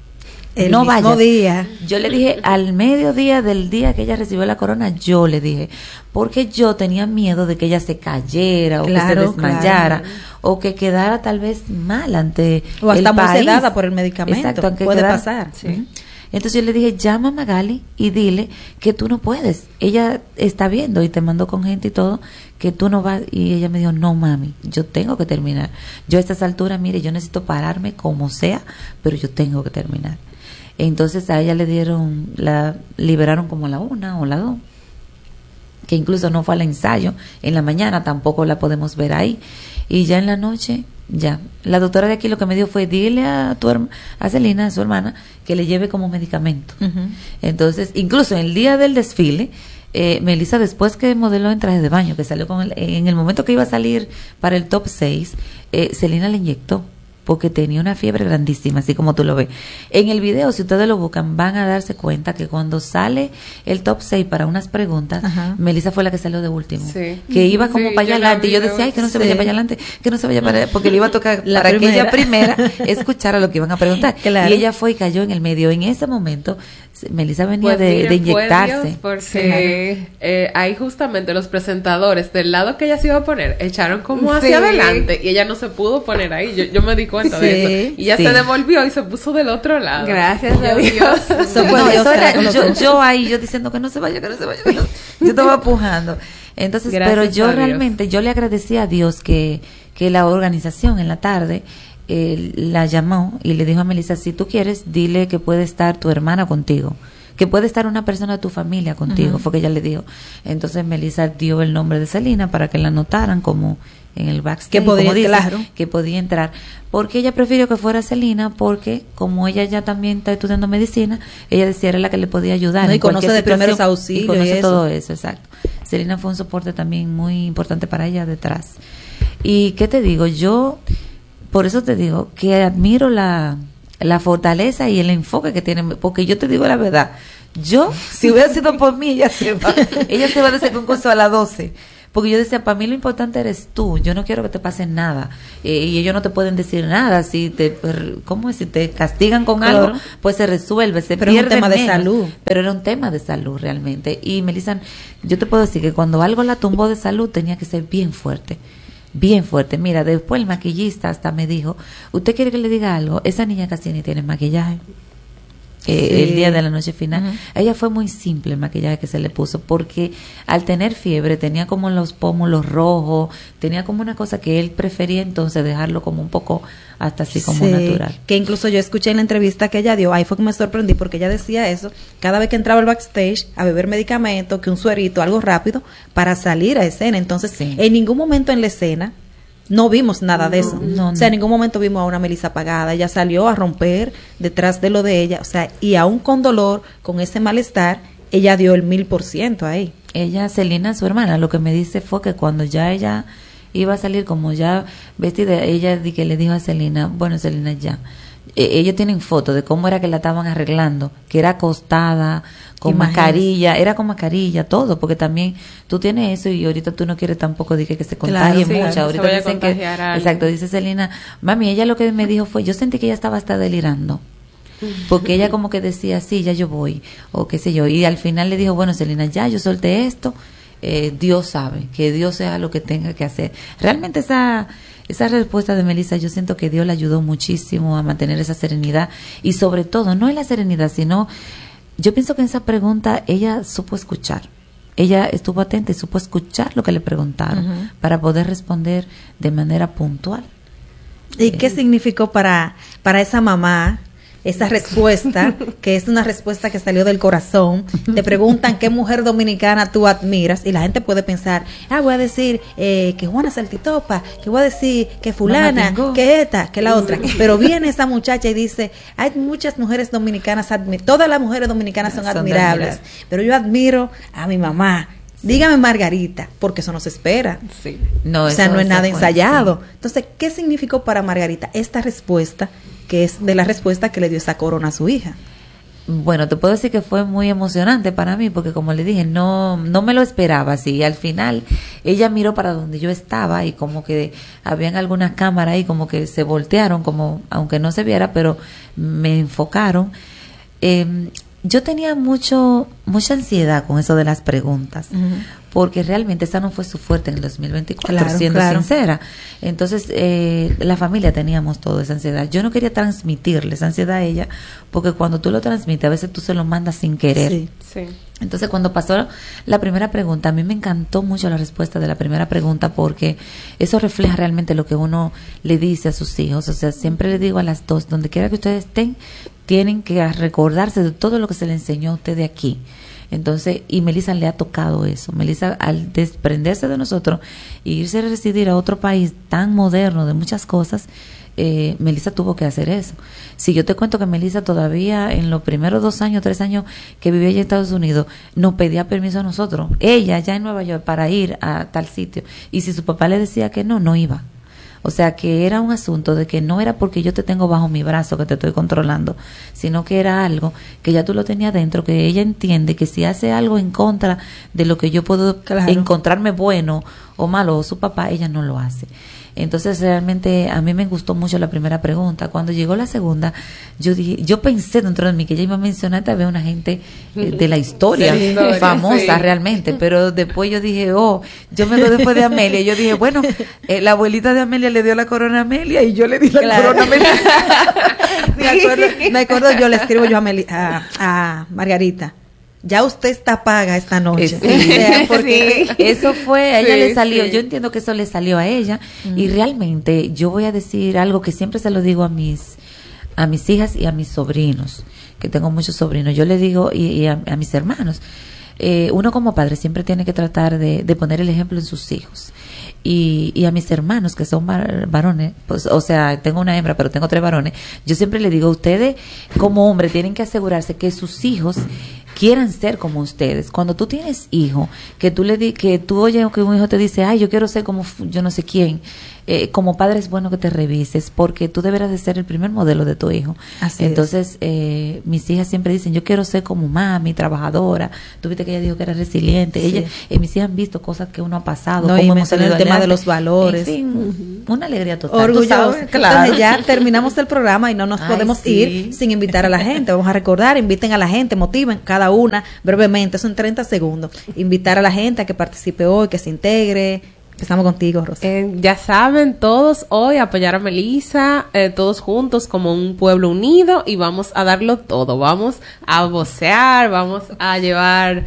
El no mismo vayas. día. Yo le dije al mediodía del día que ella recibió la corona, yo le dije, porque yo tenía miedo de que ella se cayera o Claro, que se desmayara claro. o que quedara tal vez mal ante O hasta el muy país. sedada por el medicamento. Exacto, aunque puede quedara- pasar. Sí. Uh-huh. Entonces yo le dije, llama a Magali y dile que tú no puedes. Ella está viendo y te mandó con gente y todo, que tú no vas. Y ella me dijo, no mami, yo tengo que terminar. Yo a estas alturas, mire, yo necesito pararme como sea, pero yo tengo que terminar. Entonces a ella le dieron, la liberaron como a la una o la dos, que incluso no fue al ensayo. En la mañana tampoco la podemos ver ahí. Y ya en la noche, ya. La doctora de aquí lo que me dio fue, dile a tu herma, a Celina, a su hermana, que le lleve como medicamento. Uh-huh. Entonces, incluso en el día del desfile, eh, Melissa, después que modeló en traje de baño, que salió con el, en el momento que iba a salir para el top seis, eh, Celina le inyectó, porque tenía una fiebre grandísima, así como tú lo ves. En el video, si ustedes lo buscan, van a darse cuenta que cuando sale el top seis para unas preguntas, Ajá. Melissa fue la que salió de último. Sí. Que iba como Sí, para allá yo la adelante. Y yo vi, decía, ay, que no se sí. vaya para allá adelante, que no se vaya para allá, porque le iba a tocar La para primera. que ella primera escuchara lo que iban a preguntar. Claro. Y ella fue y cayó en el medio. En ese momento, Melissa venía Pues de, miren, de inyectarse. fue Dios, porque eh, ahí justamente los presentadores del lado que ella se iba a poner echaron como hacia Sí. adelante y ella no se pudo poner ahí. Yo, yo me di cuenta Sí, de eso. Y ella sí. se devolvió y se puso del otro lado. Gracias a Yo, Dios. Eso fue No, Dios eso que la era- colocó. yo, yo ahí, yo diciendo que no se vaya, que no se vaya. Que no- yo estaba empujando. Entonces, Gracias pero yo a Dios. realmente, yo le agradecí a Dios que, que la organización en la tarde eh, la llamó y le dijo a Melissa, si tú quieres, dile que puede estar tu hermana contigo, que puede estar una persona de tu familia contigo, uh-huh. fue que ella le dijo. Entonces Melissa dio el nombre de Celina para que la anotaran como en el backstage, que podía, como dice, claro. que podía entrar, porque ella prefirió que fuera Celina, porque como ella ya también está estudiando medicina, ella decía era la que le podía ayudar, no, y en conoce de primeros auxilios y conoce y eso. todo eso, exacto. Celina fue un soporte también muy importante para ella detrás. Y qué te digo, yo por eso te digo que admiro la la fortaleza y el enfoque que tiene, porque yo te digo la verdad, yo si hubiera sido por mí, ella se va ella se va de ese concurso a las doce. Porque yo decía, para mí lo importante eres tú, yo no quiero que te pase nada, eh, y ellos no te pueden decir nada, si te, ¿cómo es? Si te castigan con claro. algo, pues se resuelve, se pero pierde es un tema menos, de salud. Pero era un tema de salud realmente, y Melissa, yo te puedo decir que cuando algo la tumbó de salud tenía que ser bien fuerte, bien fuerte. Mira, después el maquillista hasta me dijo, ¿usted quiere que le diga algo? Esa niña casi ni tiene maquillaje. Eh, sí. El día de la noche final, uh-huh. ella fue muy simple el maquillaje que se le puso, porque al tener fiebre tenía como los pómulos rojos, tenía como una cosa que él prefería entonces dejarlo como un poco hasta así como sí, natural. Que incluso yo escuché en la entrevista que ella dio, ahí fue que me sorprendí, porque ella decía eso, cada vez que entraba al backstage a beber medicamentos, que un suerito, algo rápido para salir a escena. Entonces sí. en ningún momento en la escena no vimos nada de eso. No, no. O sea, en ningún momento vimos a una Melissa apagada. Ella salió a romper detrás de lo de ella. O sea, y aún con dolor, con ese malestar, ella dio el mil por ciento ahí. Ella, Celina, su hermana, lo que me dice fue que cuando ya ella iba a salir, como ya vestida, ella di que le dijo a Celina, bueno, Celina, ya. Eh, ellos tienen fotos de cómo era que la estaban arreglando, que era acostada, con Imagínate. mascarilla, era con mascarilla, todo, porque también tú tienes eso y ahorita tú no quieres tampoco de que, que se contagie claro, mucho. Sí, ahorita se dicen que, exacto, dice Celina, mami, ella lo que me dijo fue, yo sentí que ella estaba hasta delirando, porque ella como que decía, sí, ya yo voy, o qué sé yo, y al final le dijo, bueno, Celina, ya yo solté esto, eh, Dios sabe, que Dios sea lo que tenga que hacer. Realmente esa esa respuesta de Melissa, yo siento que Dios le ayudó muchísimo a mantener esa serenidad, y sobre todo, no en la serenidad, sino, yo pienso que en esa pregunta ella supo escuchar, ella estuvo atenta y supo escuchar lo que le preguntaron, uh-huh. para poder responder de manera puntual. ¿Y eh, qué significó para, para esa mamá esa respuesta, que es una respuesta que salió del corazón? Te preguntan qué mujer dominicana tú admiras, y la gente puede pensar, ah, voy a decir eh, que Juana Saltitopa, que voy a decir que fulana, que esta, que la otra, pero viene esa muchacha y dice, hay muchas mujeres dominicanas, admi- todas las mujeres dominicanas son, son admirables, pero yo admiro a mi mamá. Dígame Margarita, porque eso no se espera. Sí. No, o sea, no es nada fue, ensayado. Sí. Entonces, ¿qué significó para Margarita esta respuesta, que es de la respuesta que le dio esa corona a su hija? Bueno, te puedo decir que fue muy emocionante para mí, porque como le dije, no no me lo esperaba así. Y al final, ella miró para donde yo estaba y como que habían algunas cámaras ahí, como que se voltearon, como aunque no se viera, pero me enfocaron. Eh, Yo tenía mucho mucha ansiedad con eso de las preguntas, uh-huh. porque realmente esa no fue su fuerte en el dos mil veinticuatro, claro, siendo claro. sincera. Entonces, eh, la familia teníamos toda esa ansiedad. Yo no quería transmitirle esa ansiedad a ella, porque cuando tú lo transmites, a veces tú se lo mandas sin querer. Sí, sí. Entonces, cuando pasó la primera pregunta, a mí me encantó mucho la respuesta de la primera pregunta, porque eso refleja realmente lo que uno le dice a sus hijos. O sea, siempre le digo a las dos, donde quiera que ustedes estén, tienen que recordarse de todo lo que se le enseñó a usted de aquí. Entonces, y Melissa le ha tocado eso. Melissa, al desprenderse de nosotros e irse a residir a otro país tan moderno de muchas cosas, eh, Melissa tuvo que hacer eso. Si yo te cuento que Melissa todavía en los primeros dos años, tres años que vivía allá en Estados Unidos, nos pedía permiso a nosotros, ella ya en Nueva York, para ir a tal sitio. Y si su papá le decía que no, no iba. O sea, que era un asunto de que no era porque yo te tengo bajo mi brazo que te estoy controlando, sino que era algo que ya tú lo tenías dentro, que ella entiende que si hace algo en contra de lo que yo puedo claro. encontrarme bueno o malo, o su papá, ella no lo hace. Entonces, realmente a mí me gustó mucho la primera pregunta. Cuando llegó la segunda, yo dije, yo pensé dentro de mí que ella iba a mencionar tal vez una gente eh, de la historia, sí, famosa sí. realmente, pero después yo dije, oh, yo me doy después de Amelia, y yo dije, bueno, eh, la abuelita de Amelia le dio la corona a Amelia y yo le di la claro. corona a Amelia. me, acuerdo, me acuerdo, yo le escribo yo a, Amelia, a, a Margarita, ya usted está paga esta noche. Sí, o sea, porque sí. eso fue, a ella Sí, le salió, sí. yo entiendo que eso le salió a ella, mm. y realmente yo voy a decir algo que siempre se lo digo a mis, a mis hijas y a mis sobrinos, que tengo muchos sobrinos, yo le digo, y, y a, a mis hermanos, eh, uno como padre siempre tiene que tratar de, de poner el ejemplo en sus hijos. Y, y a mis hermanos que son var, varones, pues, o sea, tengo una hembra, pero tengo tres varones, yo siempre le digo, ustedes como hombres tienen que asegurarse que sus hijos quieran ser como ustedes. Cuando tú tienes hijo, que tú le di, que tú oyes que un hijo te dice, ay, yo quiero ser como yo no sé quién, eh, como padre es bueno que te revises, porque tú deberás de ser el primer modelo de tu hijo. Así Entonces, eh, mis hijas siempre dicen, yo quiero ser como mami, trabajadora. Tú viste que ella dijo que era resiliente. Sí. Ella, eh, mis hijas han visto cosas que uno ha pasado, no, cómo y hemos salido el tema adelante. De los valores. En fin, uh-huh. Una alegría total. Orgulloso. Claro. Entonces ya terminamos el programa y no nos Ay, podemos sí. ir sin invitar a la gente. Vamos a recordar, inviten a la gente, motiven cada una brevemente, eso en treinta segundos. Invitar a la gente a que participe hoy, que se integre. Empezamos contigo, Rosa. Eh, ya saben, todos hoy apoyar a Melissa, eh, todos juntos como un pueblo unido, y vamos a darlo todo. Vamos a vocear, vamos a llevar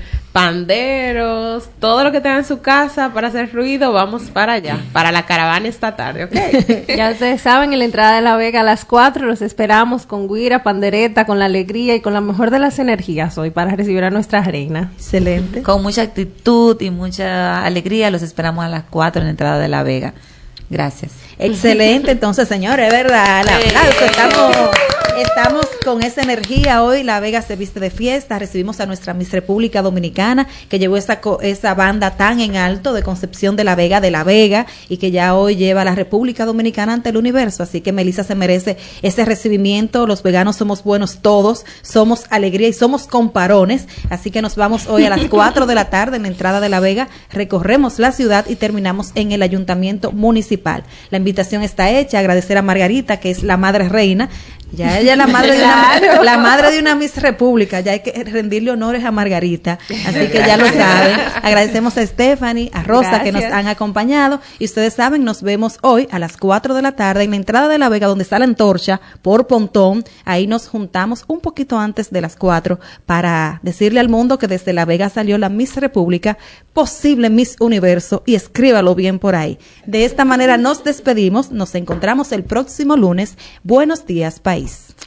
panderos, todo lo que tenga en su casa para hacer ruido, vamos para allá, para la caravana esta tarde, ¿ok? Ya ustedes saben, en la entrada de La Vega a las cuatro los esperamos con guira, pandereta, con la alegría y con la mejor de las energías hoy para recibir a nuestra reina. Excelente. Con mucha actitud y mucha alegría los esperamos a las cuatro en la entrada de La Vega. Gracias. Excelente, entonces, señores, es verdad, el aplauso, estamos, estamos con esa energía hoy. La Vega se viste de fiesta, recibimos a nuestra Miss República Dominicana, que llevó esa, esa banda tan en alto de Concepción de La Vega, de La Vega, y que ya hoy lleva a la República Dominicana ante el universo, así que Melissa se merece ese recibimiento. Los veganos somos buenos todos, somos alegría y somos comparones, así que nos vamos hoy a las cuatro de la tarde en la entrada de La Vega, recorremos la ciudad y terminamos en el Ayuntamiento Municipal. La invitación está hecha. Agradecer a Margarita, que es la madre reina. Ya ella es la madre de una, la madre de una Miss República. Ya hay que rendirle honores a Margarita. Así que ya lo saben. Agradecemos a Stephanie, a Rosa, gracias, que nos han acompañado. Y ustedes saben, nos vemos hoy a las cuatro de la tarde en la entrada de La Vega, donde está la antorcha, por Pontón. Ahí nos juntamos un poquito antes de las cuatro para decirle al mundo que desde La Vega salió la Miss República, posible Miss Universo, y escríbalo bien por ahí. De esta manera nos despedimos. Nos encontramos el próximo lunes. Buenos días, país.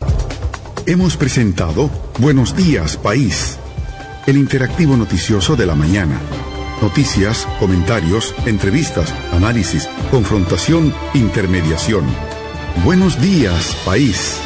Hemos presentado Buenos Días, País, el interactivo noticioso de la mañana. Noticias, comentarios, entrevistas, análisis, confrontación, intermediación. Buenos días, País.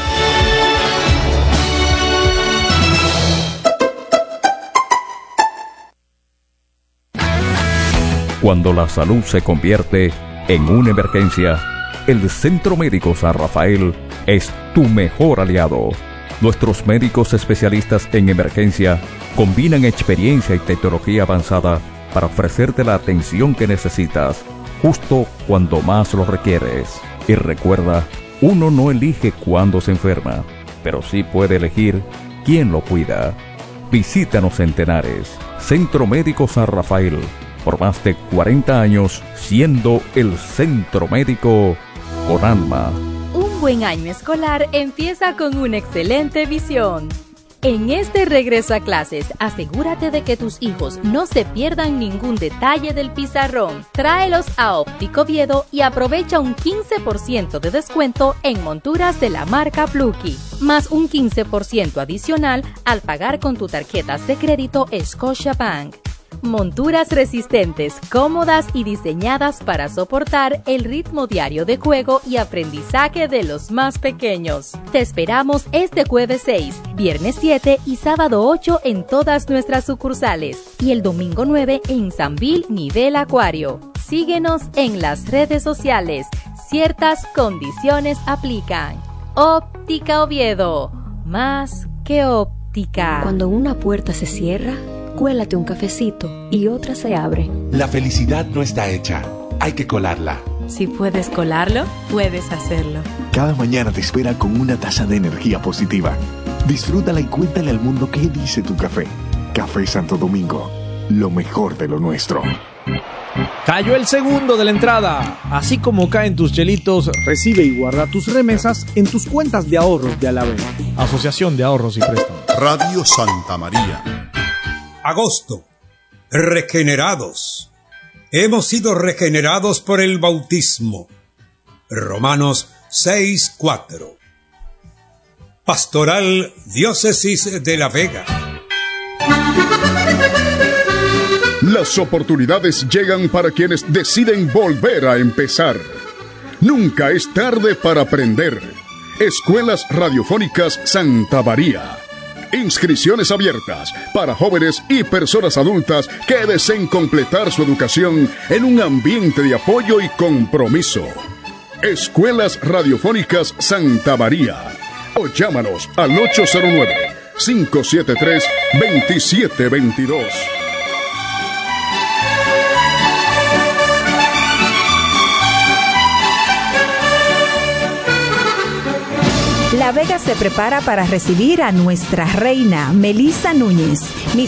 Cuando la salud se convierte en una emergencia, el Centro Médico San Rafael es tu mejor aliado. Nuestros médicos especialistas en emergencia combinan experiencia y tecnología avanzada para ofrecerte la atención que necesitas, justo cuando más lo requieres. Y recuerda, uno no elige cuándo se enferma, pero sí puede elegir quién lo cuida. Visítanos en Tenares, Centro Médico San Rafael, por más de cuarenta años siendo el centro médico con alma. Un buen año escolar empieza con una excelente visión. En este regreso a clases, asegúrate de que tus hijos no se pierdan ningún detalle del pizarrón. Tráelos a Óptico Oviedo y aprovecha un quince por ciento de descuento en monturas de la marca Plucky, más un quince por ciento adicional al pagar con tu tarjetas de crédito Scotiabank. Monturas resistentes, cómodas y diseñadas para soportar el ritmo diario de juego y aprendizaje de los más pequeños. Te esperamos este jueves seis, viernes siete y sábado ocho en todas nuestras sucursales y el domingo nueve en Sanvil Nivel Acuario. Síguenos en las redes sociales. Ciertas condiciones aplican. Óptica Oviedo. Más que óptica. Cuando una puerta se cierra, cuélate un cafecito y otra se abre. La felicidad no está hecha, hay que colarla. Si puedes colarlo, puedes hacerlo. Cada mañana te espera con una taza de energía positiva. Disfrútala y cuéntale al mundo qué dice tu café. Café Santo Domingo, lo mejor de lo nuestro. Cayó el segundo de la entrada. Así como caen tus chelitos, recibe y guarda tus remesas en tus cuentas de ahorros de Alavés. Asociación de Ahorros y Préstamos. Radio Santa María. Agosto. Regenerados. Hemos sido regenerados por el bautismo. Romanos seis cuatro. Pastoral Diócesis de La Vega. Las oportunidades llegan para quienes deciden volver a empezar. Nunca es tarde para aprender. Escuelas Radiofónicas Santa María. Inscripciones abiertas para jóvenes y personas adultas que deseen completar su educación en un ambiente de apoyo y compromiso. Escuelas Radiofónicas Santa María. O llámanos al ocho cero nueve, cinco siete tres, dos siete dos dos. La Vega se prepara para recibir a nuestra reina, Melisa Núñez, Miss